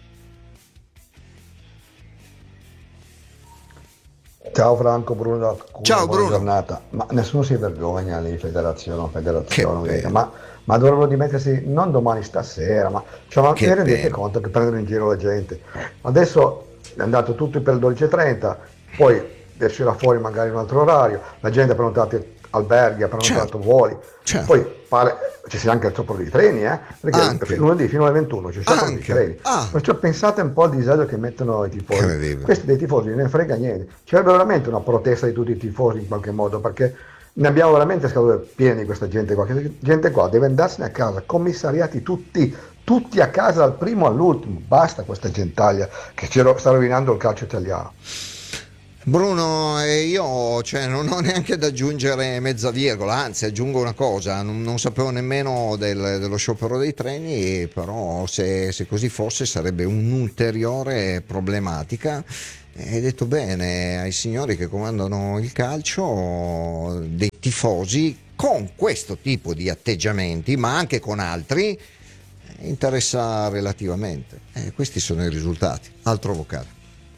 S12: Ciao Franco, Bruno.
S2: Ciao
S12: buona
S2: Bruno.
S12: Giornata. Ma nessuno si vergogna lì, federazione, federazione. Ma, ma dovrebbero dimettersi non domani, stasera. Ma cioè, ma vi rendete conto che prendono in giro la gente? Adesso è andato tutto per il dodici e trenta, poi uscirà fuori magari in un altro orario. La gente ha prenotato alberghi, ha prenotato certo. voli. Certo. Poi pare ci sia anche il sciopero di treni, eh? Perché anche. lunedì fino alle ventuno c'è il sciopero di treni. Ah. Perciò pensate un po' al disagio che mettono i tifosi. Questi dei tifosi non ne frega niente. Ci sarebbe veramente una protesta di tutti i tifosi in qualche modo, perché ne abbiamo veramente scatole piene di questa gente qua. Questa gente qua deve andarsene a casa, commissariati tutti, tutti a casa dal primo all'ultimo. Basta questa gentaglia che ci ro- sta rovinando il calcio italiano.
S2: Bruno, eh, io cioè, non ho neanche da aggiungere mezza virgola, anzi aggiungo una cosa, non, non sapevo nemmeno del, dello sciopero dei treni, però se, se così fosse sarebbe un'ulteriore problematica. Hai detto bene ai signori che comandano il calcio, dei tifosi con questo tipo di atteggiamenti, ma anche con altri, interessa relativamente. Eh, questi sono i risultati. Altro vocale.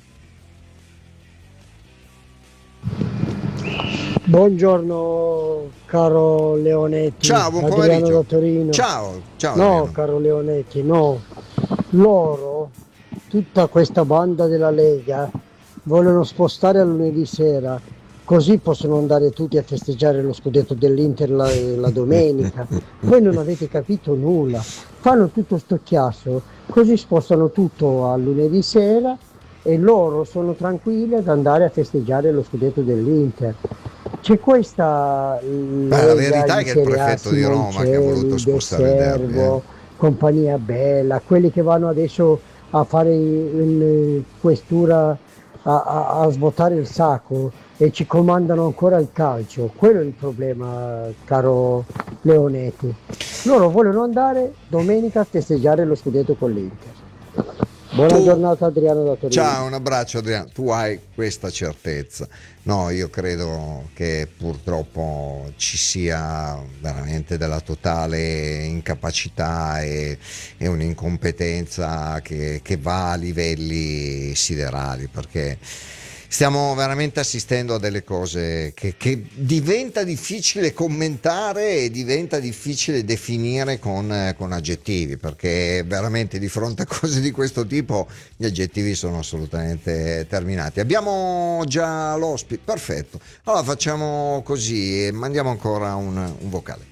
S13: Buongiorno caro Leonetti.
S2: Ciao, buon
S13: Adriano
S2: pomeriggio.
S13: da Torino.
S2: Ciao, ciao.
S13: No,
S2: Adriano.
S13: caro Leonetti, no. Loro, tutta questa banda della Lega, vogliono spostare a lunedì sera, così possono andare tutti a festeggiare lo scudetto dell'Inter la, la domenica. Voi non avete capito nulla. Fanno tutto sto chiasso, così spostano tutto a lunedì sera e loro sono tranquilli ad andare a festeggiare lo scudetto dell'Inter. C'è questa
S2: Beh, la verità è che il prefetto di Roma che ha voluto spostare il derby, eh.
S13: compagnia bella, quelli che vanno adesso a fare in questura a, a, a svuotare il sacco e ci comandano ancora il calcio. Quello è il problema, caro Leonetti. Loro vogliono andare domenica a festeggiare lo scudetto con l'Inter. Buona
S2: Tu...
S13: giornata Adriano da Torino.
S2: Ciao, un abbraccio Adriano. Tu hai questa certezza. No, io credo che purtroppo ci sia veramente della totale incapacità e, e un'incompetenza che, che va a livelli siderali, perché stiamo veramente assistendo a delle cose che, che diventa difficile commentare e diventa difficile definire con, con aggettivi, perché veramente di fronte a cose di questo tipo gli aggettivi sono assolutamente terminati. Abbiamo già l'ospite, perfetto. Allora facciamo così e mandiamo ancora un, un vocale.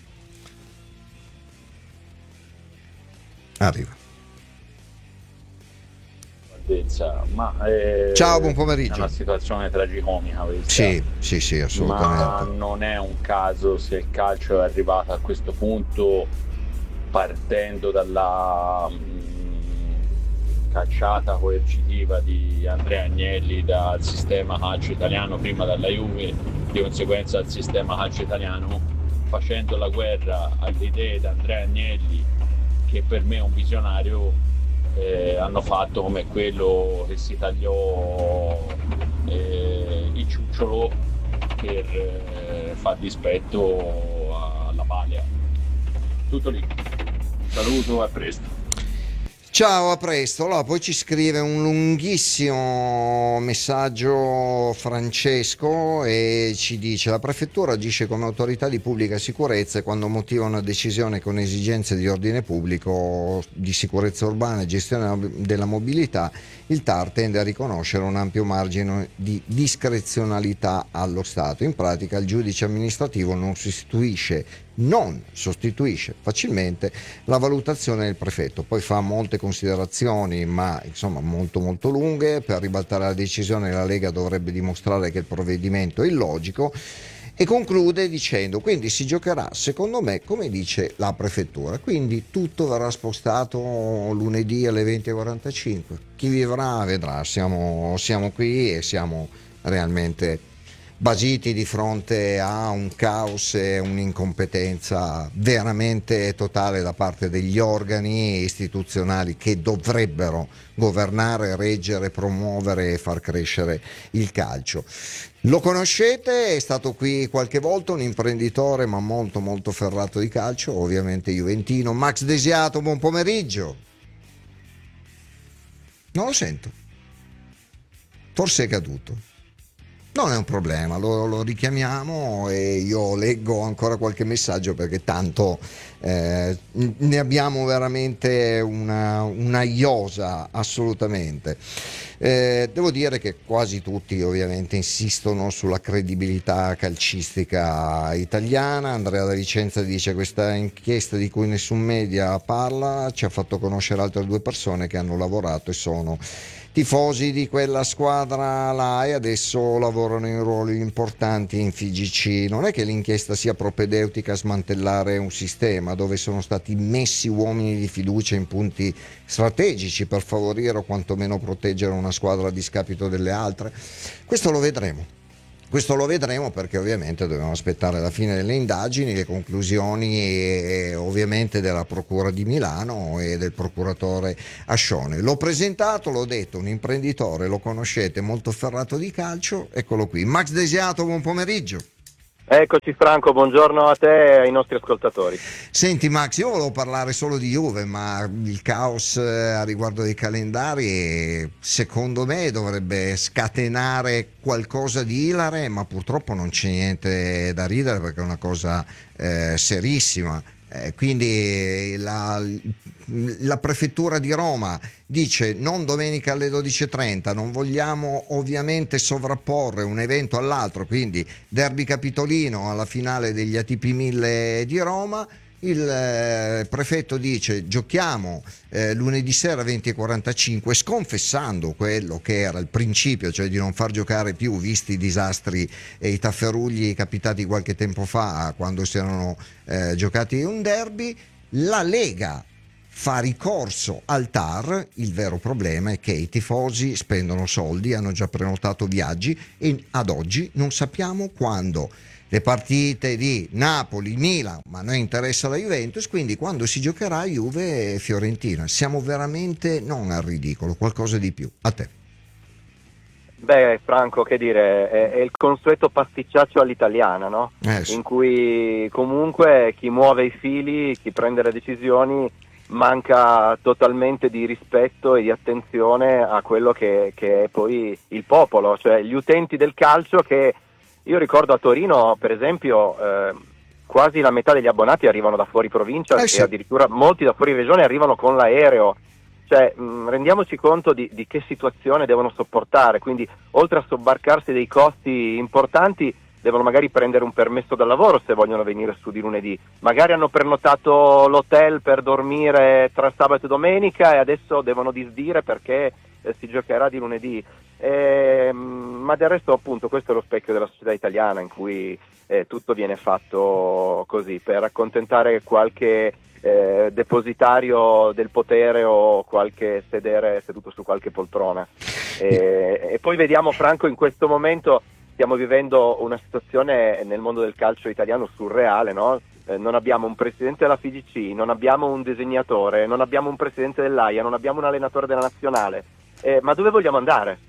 S2: Arriva.
S14: Ma eh,
S2: ciao, buon pomeriggio.
S14: È una situazione tragicomica questa.
S2: Sì, sì, sì, assolutamente.
S14: Ma non è un caso se il calcio è arrivato a questo punto, partendo dalla mh, cacciata coercitiva di Andrea Agnelli dal sistema calcio italiano, prima dalla Juve, di conseguenza dal sistema calcio italiano, facendo la guerra alle idee di Andrea Agnelli, che per me è un visionario. Eh, hanno fatto come quello che si tagliò eh, il ciucciolo per eh, far dispetto alla paglia. Tutto lì. Saluto, a presto.
S2: Ciao, a presto. Allora, poi ci scrive un lunghissimo messaggio Francesco e ci dice: la prefettura agisce come autorità di pubblica sicurezza e quando motiva una decisione con esigenze di ordine pubblico, di sicurezza urbana e gestione della mobilità, il T A R tende a riconoscere un ampio margine di discrezionalità allo Stato. In pratica il giudice amministrativo non sostituisce non sostituisce facilmente la valutazione del prefetto, poi fa molte considerazioni ma insomma molto molto lunghe. Per ribaltare la decisione la Lega dovrebbe dimostrare che il provvedimento è illogico e conclude dicendo: quindi si giocherà secondo me come dice la prefettura, quindi tutto verrà spostato lunedì alle venti e quarantacinque. Chi vivrà vedrà, siamo, siamo qui e siamo realmente basiti di fronte a un caos e un'incompetenza veramente totale da parte degli organi istituzionali che dovrebbero governare, reggere, promuovere e far crescere il calcio. Lo conoscete, è stato qui qualche volta, un imprenditore ma molto molto ferrato di calcio, ovviamente juventino. Max Desiato, buon pomeriggio. Non lo sento, forse è caduto. Non è un problema, lo, lo richiamiamo e io leggo ancora qualche messaggio perché tanto eh, ne abbiamo veramente una, una iosa assolutamente. Eh, devo dire che quasi tutti ovviamente insistono sulla credibilità calcistica italiana. Andrea da Vicenza dice: questa inchiesta di cui nessun media parla ci ha fatto conoscere altre due persone che hanno lavorato e sono tifosi di quella squadra là e adesso lavorano in ruoli importanti in F I G C. Non è che l'inchiesta sia propedeutica a smantellare un sistema dove sono stati messi uomini di fiducia in punti strategici per favorire o quantomeno proteggere una squadra a discapito delle altre. Questo lo vedremo. Questo lo vedremo perché ovviamente dobbiamo aspettare la fine delle indagini, le conclusioni e, ovviamente della Procura di Milano e del procuratore Ascione. L'ho presentato, l'ho detto, un imprenditore, lo conoscete, molto ferrato di calcio, eccolo qui. Max Desiato, buon pomeriggio.
S15: Eccoci Franco, buongiorno a te e ai nostri ascoltatori.
S2: Senti Max, io volevo parlare solo di Juve, ma il caos a riguardo dei calendari secondo me dovrebbe scatenare qualcosa di ilare, ma purtroppo non c'è niente da ridere perché è una cosa eh, serissima. Eh, quindi la, la prefettura di Roma dice non domenica alle dodici e trenta, non vogliamo ovviamente sovrapporre un evento all'altro, quindi derby capitolino alla finale degli A T P mille di Roma. Il eh, prefetto dice giochiamo eh, lunedì sera venti e quarantacinque, sconfessando quello che era il principio, cioè di non far giocare più, visti i disastri e i tafferugli capitati qualche tempo fa quando si erano eh, giocati un derby. La Lega fa ricorso al T A R, il vero problema è che i tifosi spendono soldi, hanno già prenotato viaggi e ad oggi non sappiamo quando le partite di Napoli, Milan, ma a noi interessa la Juventus, quindi quando si giocherà Juve e Fiorentina. Siamo veramente non al ridicolo, qualcosa di più. A te.
S15: Beh Franco, che dire, è, è il consueto pasticciaccio all'italiana, no?
S2: Eh, sì.
S15: In cui comunque chi muove i fili, chi prende le decisioni manca totalmente di rispetto e di attenzione a quello che, che è poi il popolo, cioè gli utenti del calcio che io ricordo a Torino, per esempio, eh, quasi la metà degli abbonati arrivano da fuori provincia
S2: eh sì.
S15: e addirittura molti da fuori regione arrivano con l'aereo. Cioè, mh, rendiamoci conto di, di che situazione devono sopportare. Quindi, oltre a sobbarcarsi dei costi importanti, devono magari prendere un permesso dal lavoro se vogliono venire su di lunedì. Magari hanno prenotato l'hotel per dormire tra sabato e domenica e adesso devono disdire perché eh, si giocherà di lunedì. Eh, ma del resto appunto questo è lo specchio della società italiana in cui eh, tutto viene fatto così per accontentare qualche eh, depositario del potere o qualche sedere seduto su qualche poltrona. Eh, e poi vediamo Franco, in questo momento stiamo vivendo una situazione nel mondo del calcio italiano surreale, no? Eh, non abbiamo un presidente della F I G C, non abbiamo un disegnatore, non abbiamo un presidente dell'A I A, non abbiamo un allenatore della nazionale. Eh, ma dove vogliamo andare?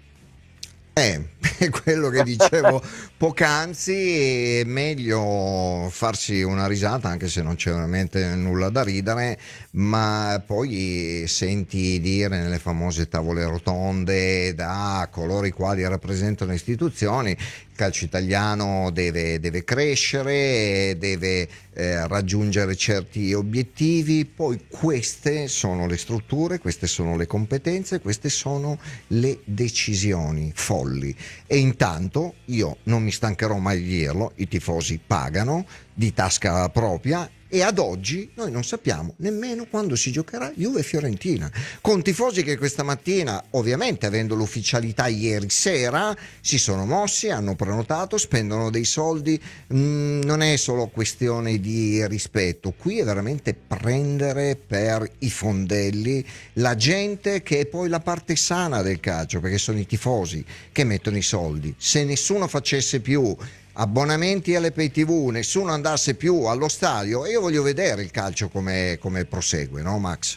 S2: Eh, è quello che dicevo poc'anzi, è meglio farsi una risata anche se non c'è veramente nulla da ridere, ma poi senti dire nelle famose tavole rotonde da coloro i quali rappresentano le istituzioni il calcio italiano deve, deve crescere, deve eh, raggiungere certi obiettivi, poi queste sono le strutture, queste sono le competenze, queste sono le decisioni folli. E intanto io non mi stancherò mai di dirlo, i tifosi pagano di tasca propria e ad oggi noi non sappiamo nemmeno quando si giocherà Juve Fiorentina, con tifosi che questa mattina, ovviamente avendo l'ufficialità ieri sera, si sono mossi, hanno prenotato, spendono dei soldi. Mm, non è solo questione di rispetto, qui è veramente prendere per i fondelli la gente che è poi la parte sana del calcio, perché sono i tifosi che mettono i soldi. Se nessuno facesse più abbonamenti alle pay tv, nessuno andasse più allo stadio, e io voglio vedere il calcio come, come prosegue, no Max?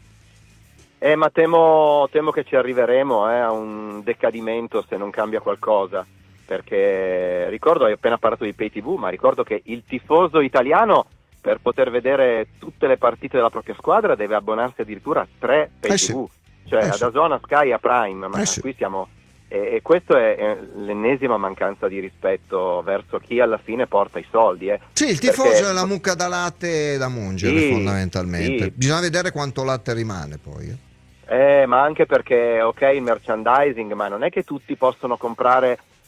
S15: Eh, ma temo, temo che ci arriveremo eh, a un decadimento se non cambia qualcosa, perché ricordo, hai appena parlato di pay tv, ma ricordo che il tifoso italiano per poter vedere tutte le partite della propria squadra deve abbonarsi addirittura a tre pay
S2: eh
S15: tv,
S2: sì.
S15: cioè
S2: eh
S15: a
S2: sì.
S15: DAZN, a Sky, a Prime, ma
S2: eh sì.
S15: qui siamo... E questo è l'ennesima mancanza di rispetto verso chi alla fine porta i soldi. Eh.
S2: Sì, il tifoso
S15: Perché...
S2: è la mucca da latte da mungere,
S15: sì,
S2: fondamentalmente.
S15: Sì.
S2: Bisogna vedere quanto latte rimane poi.
S15: Eh, ma anche perché, ok, il merchandising, ma non è che tutti possono comprare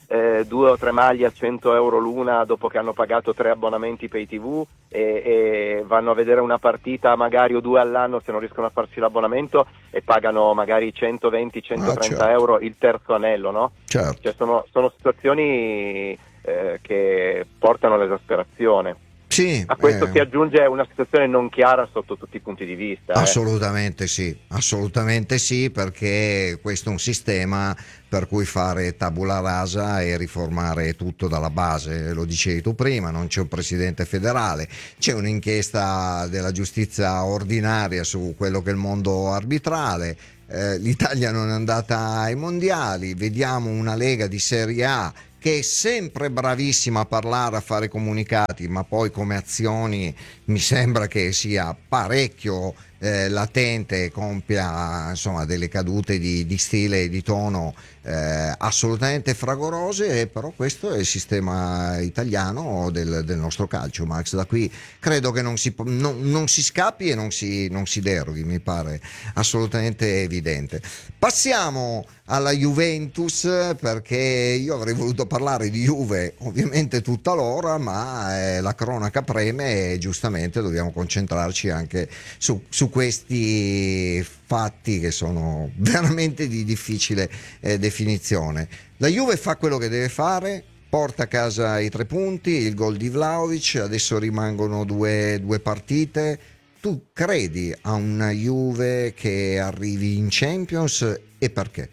S15: eh, due o tre maglie a cento euro l'una dopo che hanno pagato tre abbonamenti pay tv e, e vanno a vedere una partita magari o due all'anno se non riescono a farsi l'abbonamento e pagano magari centoventi centotrenta
S2: ah, certo.
S15: euro il terzo anello, no?
S2: Certo.
S15: Cioè sono, sono situazioni eh, che portano all'esasperazione.
S2: Sì,
S15: a questo
S2: eh,
S15: si aggiunge una situazione non chiara sotto tutti i punti di vista. Eh.
S2: Assolutamente sì, assolutamente sì, perché questo è un sistema per cui fare tabula rasa e riformare tutto dalla base. Lo dicevi tu prima, non c'è un presidente federale, c'è un'inchiesta della giustizia ordinaria su quello che è il mondo arbitrale. Eh, L'Italia non è andata ai mondiali, vediamo una Lega di Serie A che è sempre bravissima a parlare, a fare comunicati, ma poi come azioni mi sembra che sia parecchio eh, latente, compia insomma delle cadute di, di stile e di tono eh, assolutamente fragorose, e però questo è il sistema italiano del, del nostro calcio, Max. Da qui credo che non si, non, non si scappi e non si, non si deroghi, mi pare assolutamente evidente. Passiamo alla Juventus, perché io avrei voluto parlare di Juve ovviamente tutta l'ora, ma eh, la cronaca preme e giustamente dobbiamo concentrarci anche su, su questi fatti che sono veramente di difficile eh, definizione. La Juve fa quello che deve fare, porta a casa i tre punti, il gol di Vlahovic, adesso rimangono due, due partite. Tu credi a una Juve che arrivi in Champions e perché?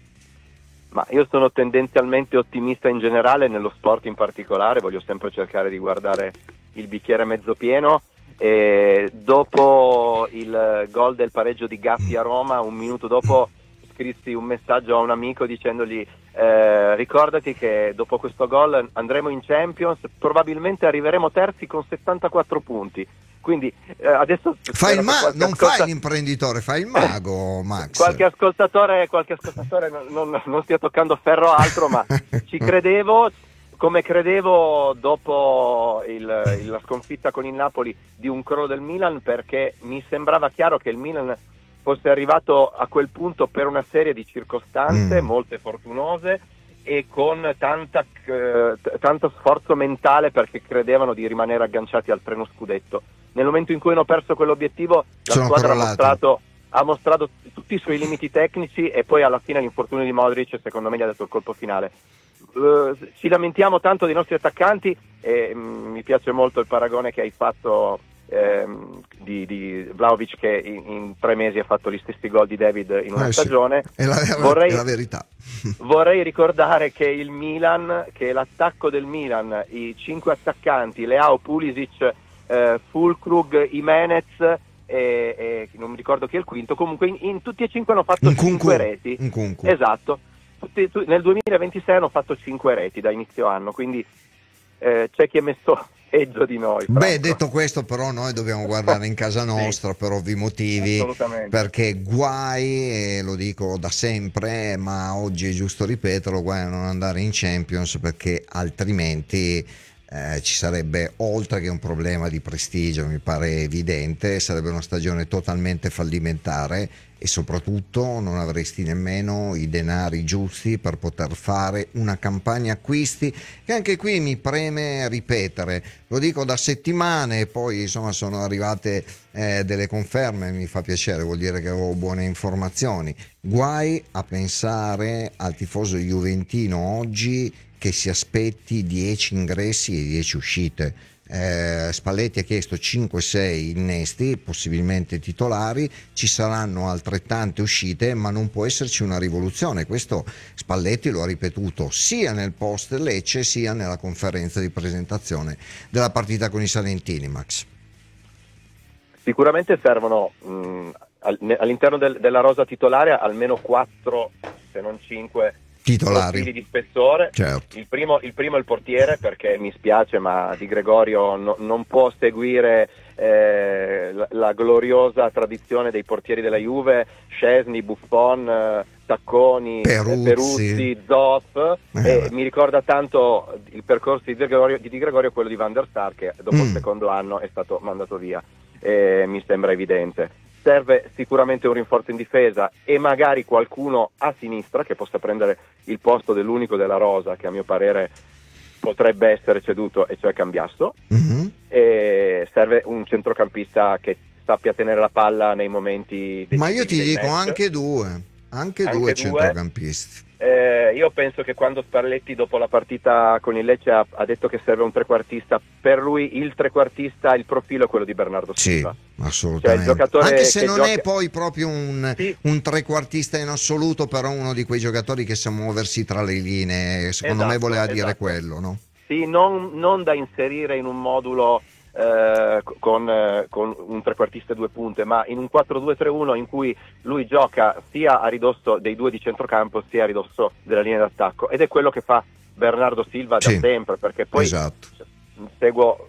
S15: Ma io sono tendenzialmente ottimista in generale, nello sport in particolare, voglio sempre cercare di guardare il bicchiere mezzo pieno. E dopo il gol del pareggio di Gatti a Roma, un minuto dopo scrissi un messaggio a un amico dicendogli eh, ricordati che dopo questo gol andremo in Champions, probabilmente arriveremo terzi con settantaquattro punti. Quindi eh, adesso
S2: fai il ma- non
S15: ascolta-
S2: fai l'imprenditore, fai il mago, Max.
S15: Qualche ascoltatore, qualche ascoltatore non, non, non stia toccando ferro altro, ma ci credevo, come credevo dopo il, il, la sconfitta con il Napoli di un crollo del Milan, perché mi sembrava chiaro che il Milan fosse arrivato a quel punto per una serie di circostanze, mm. molte fortunose, e con tanta, eh, tanto sforzo mentale, perché credevano di rimanere agganciati al treno scudetto. Nel momento in cui hanno perso quell'obiettivo, la
S2: Sono
S15: squadra ha
S2: crollati.
S15: mostrato, ha mostrato tutti i suoi limiti tecnici, e poi alla fine l'infortunio di Modric secondo me gli ha dato il colpo finale. Uh, ci lamentiamo tanto dei nostri attaccanti e um, mi piace molto il paragone che hai fatto ehm, di, di Vlahovic, che in, in tre mesi ha fatto gli stessi gol di David in una
S2: eh
S15: stagione.
S2: Sì, è, la, è,
S15: vorrei,
S2: è la verità.
S15: Vorrei ricordare che il Milan, che l'attacco del Milan, i cinque attaccanti, Leao, Pulisic, eh, Fulkrug, Jimenez e, e non mi ricordo chi è il quinto, comunque in, in tutti e cinque hanno fatto cinque reti. Esatto. Tutti, tu, nel duemilaventisei hanno fatto cinque reti da inizio anno, quindi eh, c'è chi è messo peggio di noi. Franco.
S2: Beh, detto questo, però noi dobbiamo guardare in casa nostra, sì, per ovvi motivi, perché guai, e lo dico da sempre, ma oggi è giusto ripeterlo, guai a non andare in Champions, perché altrimenti eh, ci sarebbe, oltre che un problema di prestigio, mi pare evidente, sarebbe una stagione totalmente fallimentare, e soprattutto non avresti nemmeno i denari giusti per poter fare una campagna acquisti, che anche qui mi preme ripetere, lo dico da settimane, e poi insomma sono arrivate eh, delle conferme, mi fa piacere, vuol dire che avevo buone informazioni. Guai a pensare al tifoso juventino oggi che si aspetti dieci ingressi e dieci uscite. Eh, Spalletti ha chiesto cinque sei innesti, possibilmente titolari, ci saranno altrettante uscite, ma non può esserci una rivoluzione. Questo Spalletti lo ha ripetuto sia nel post Lecce sia nella conferenza di presentazione della partita con i salentini, Max.
S15: Sicuramente servono mh, all'interno del, della rosa titolare almeno quattro, se non cinque
S2: titolari
S15: profili di spessore.
S2: Certo.
S15: Il primo, il primo è il portiere, perché mi spiace, ma Di Gregorio no, non può seguire eh, la, la gloriosa tradizione dei portieri della Juve, Szczesny, Buffon, eh, Tacconi,
S2: Peruzzi,
S15: Peruzzi Zoff,
S2: eh,
S15: e mi ricorda tanto il percorso di Di Gregorio, di Di Gregorio quello di Van der Sar, che dopo mm. il secondo anno è stato mandato via, eh, mi sembra evidente. serve sicuramente un rinforzo in difesa e magari qualcuno a sinistra che possa prendere il posto dell'unico della rosa, che a mio parere potrebbe essere ceduto, e cioè Cambiasso.
S2: Mm-hmm.
S15: E serve un centrocampista che sappia tenere la palla nei momenti decisivi.
S2: Ma io ti
S15: dei
S2: dico
S15: match.
S2: anche due, anche,
S15: Anche
S2: due
S15: due.
S2: centrocampisti.
S15: Eh, io penso che quando Spalletti dopo la partita con il Lecce ha, ha detto che serve un trequartista, per lui il trequartista, il profilo è quello di Bernardo Silva.
S2: Sì, assolutamente.
S15: Cioè, il giocatore
S2: anche se
S15: che
S2: non
S15: gioca...
S2: è poi proprio un,
S15: Sì.
S2: un trequartista in assoluto, però uno di quei giocatori che sa muoversi tra le linee, secondo me
S15: Esatto,
S2: voleva dire
S15: esatto.
S2: quello, no?
S15: Sì, non, non da inserire in un modulo eh, con, eh, con un trequartista e due punte, ma in un quattro due tre uno in cui lui gioca sia a ridosso dei due di centrocampo sia a ridosso della linea d'attacco, ed è quello che fa Bernardo Silva da
S2: Sì,
S15: sempre, perché poi
S2: esatto.
S15: seguo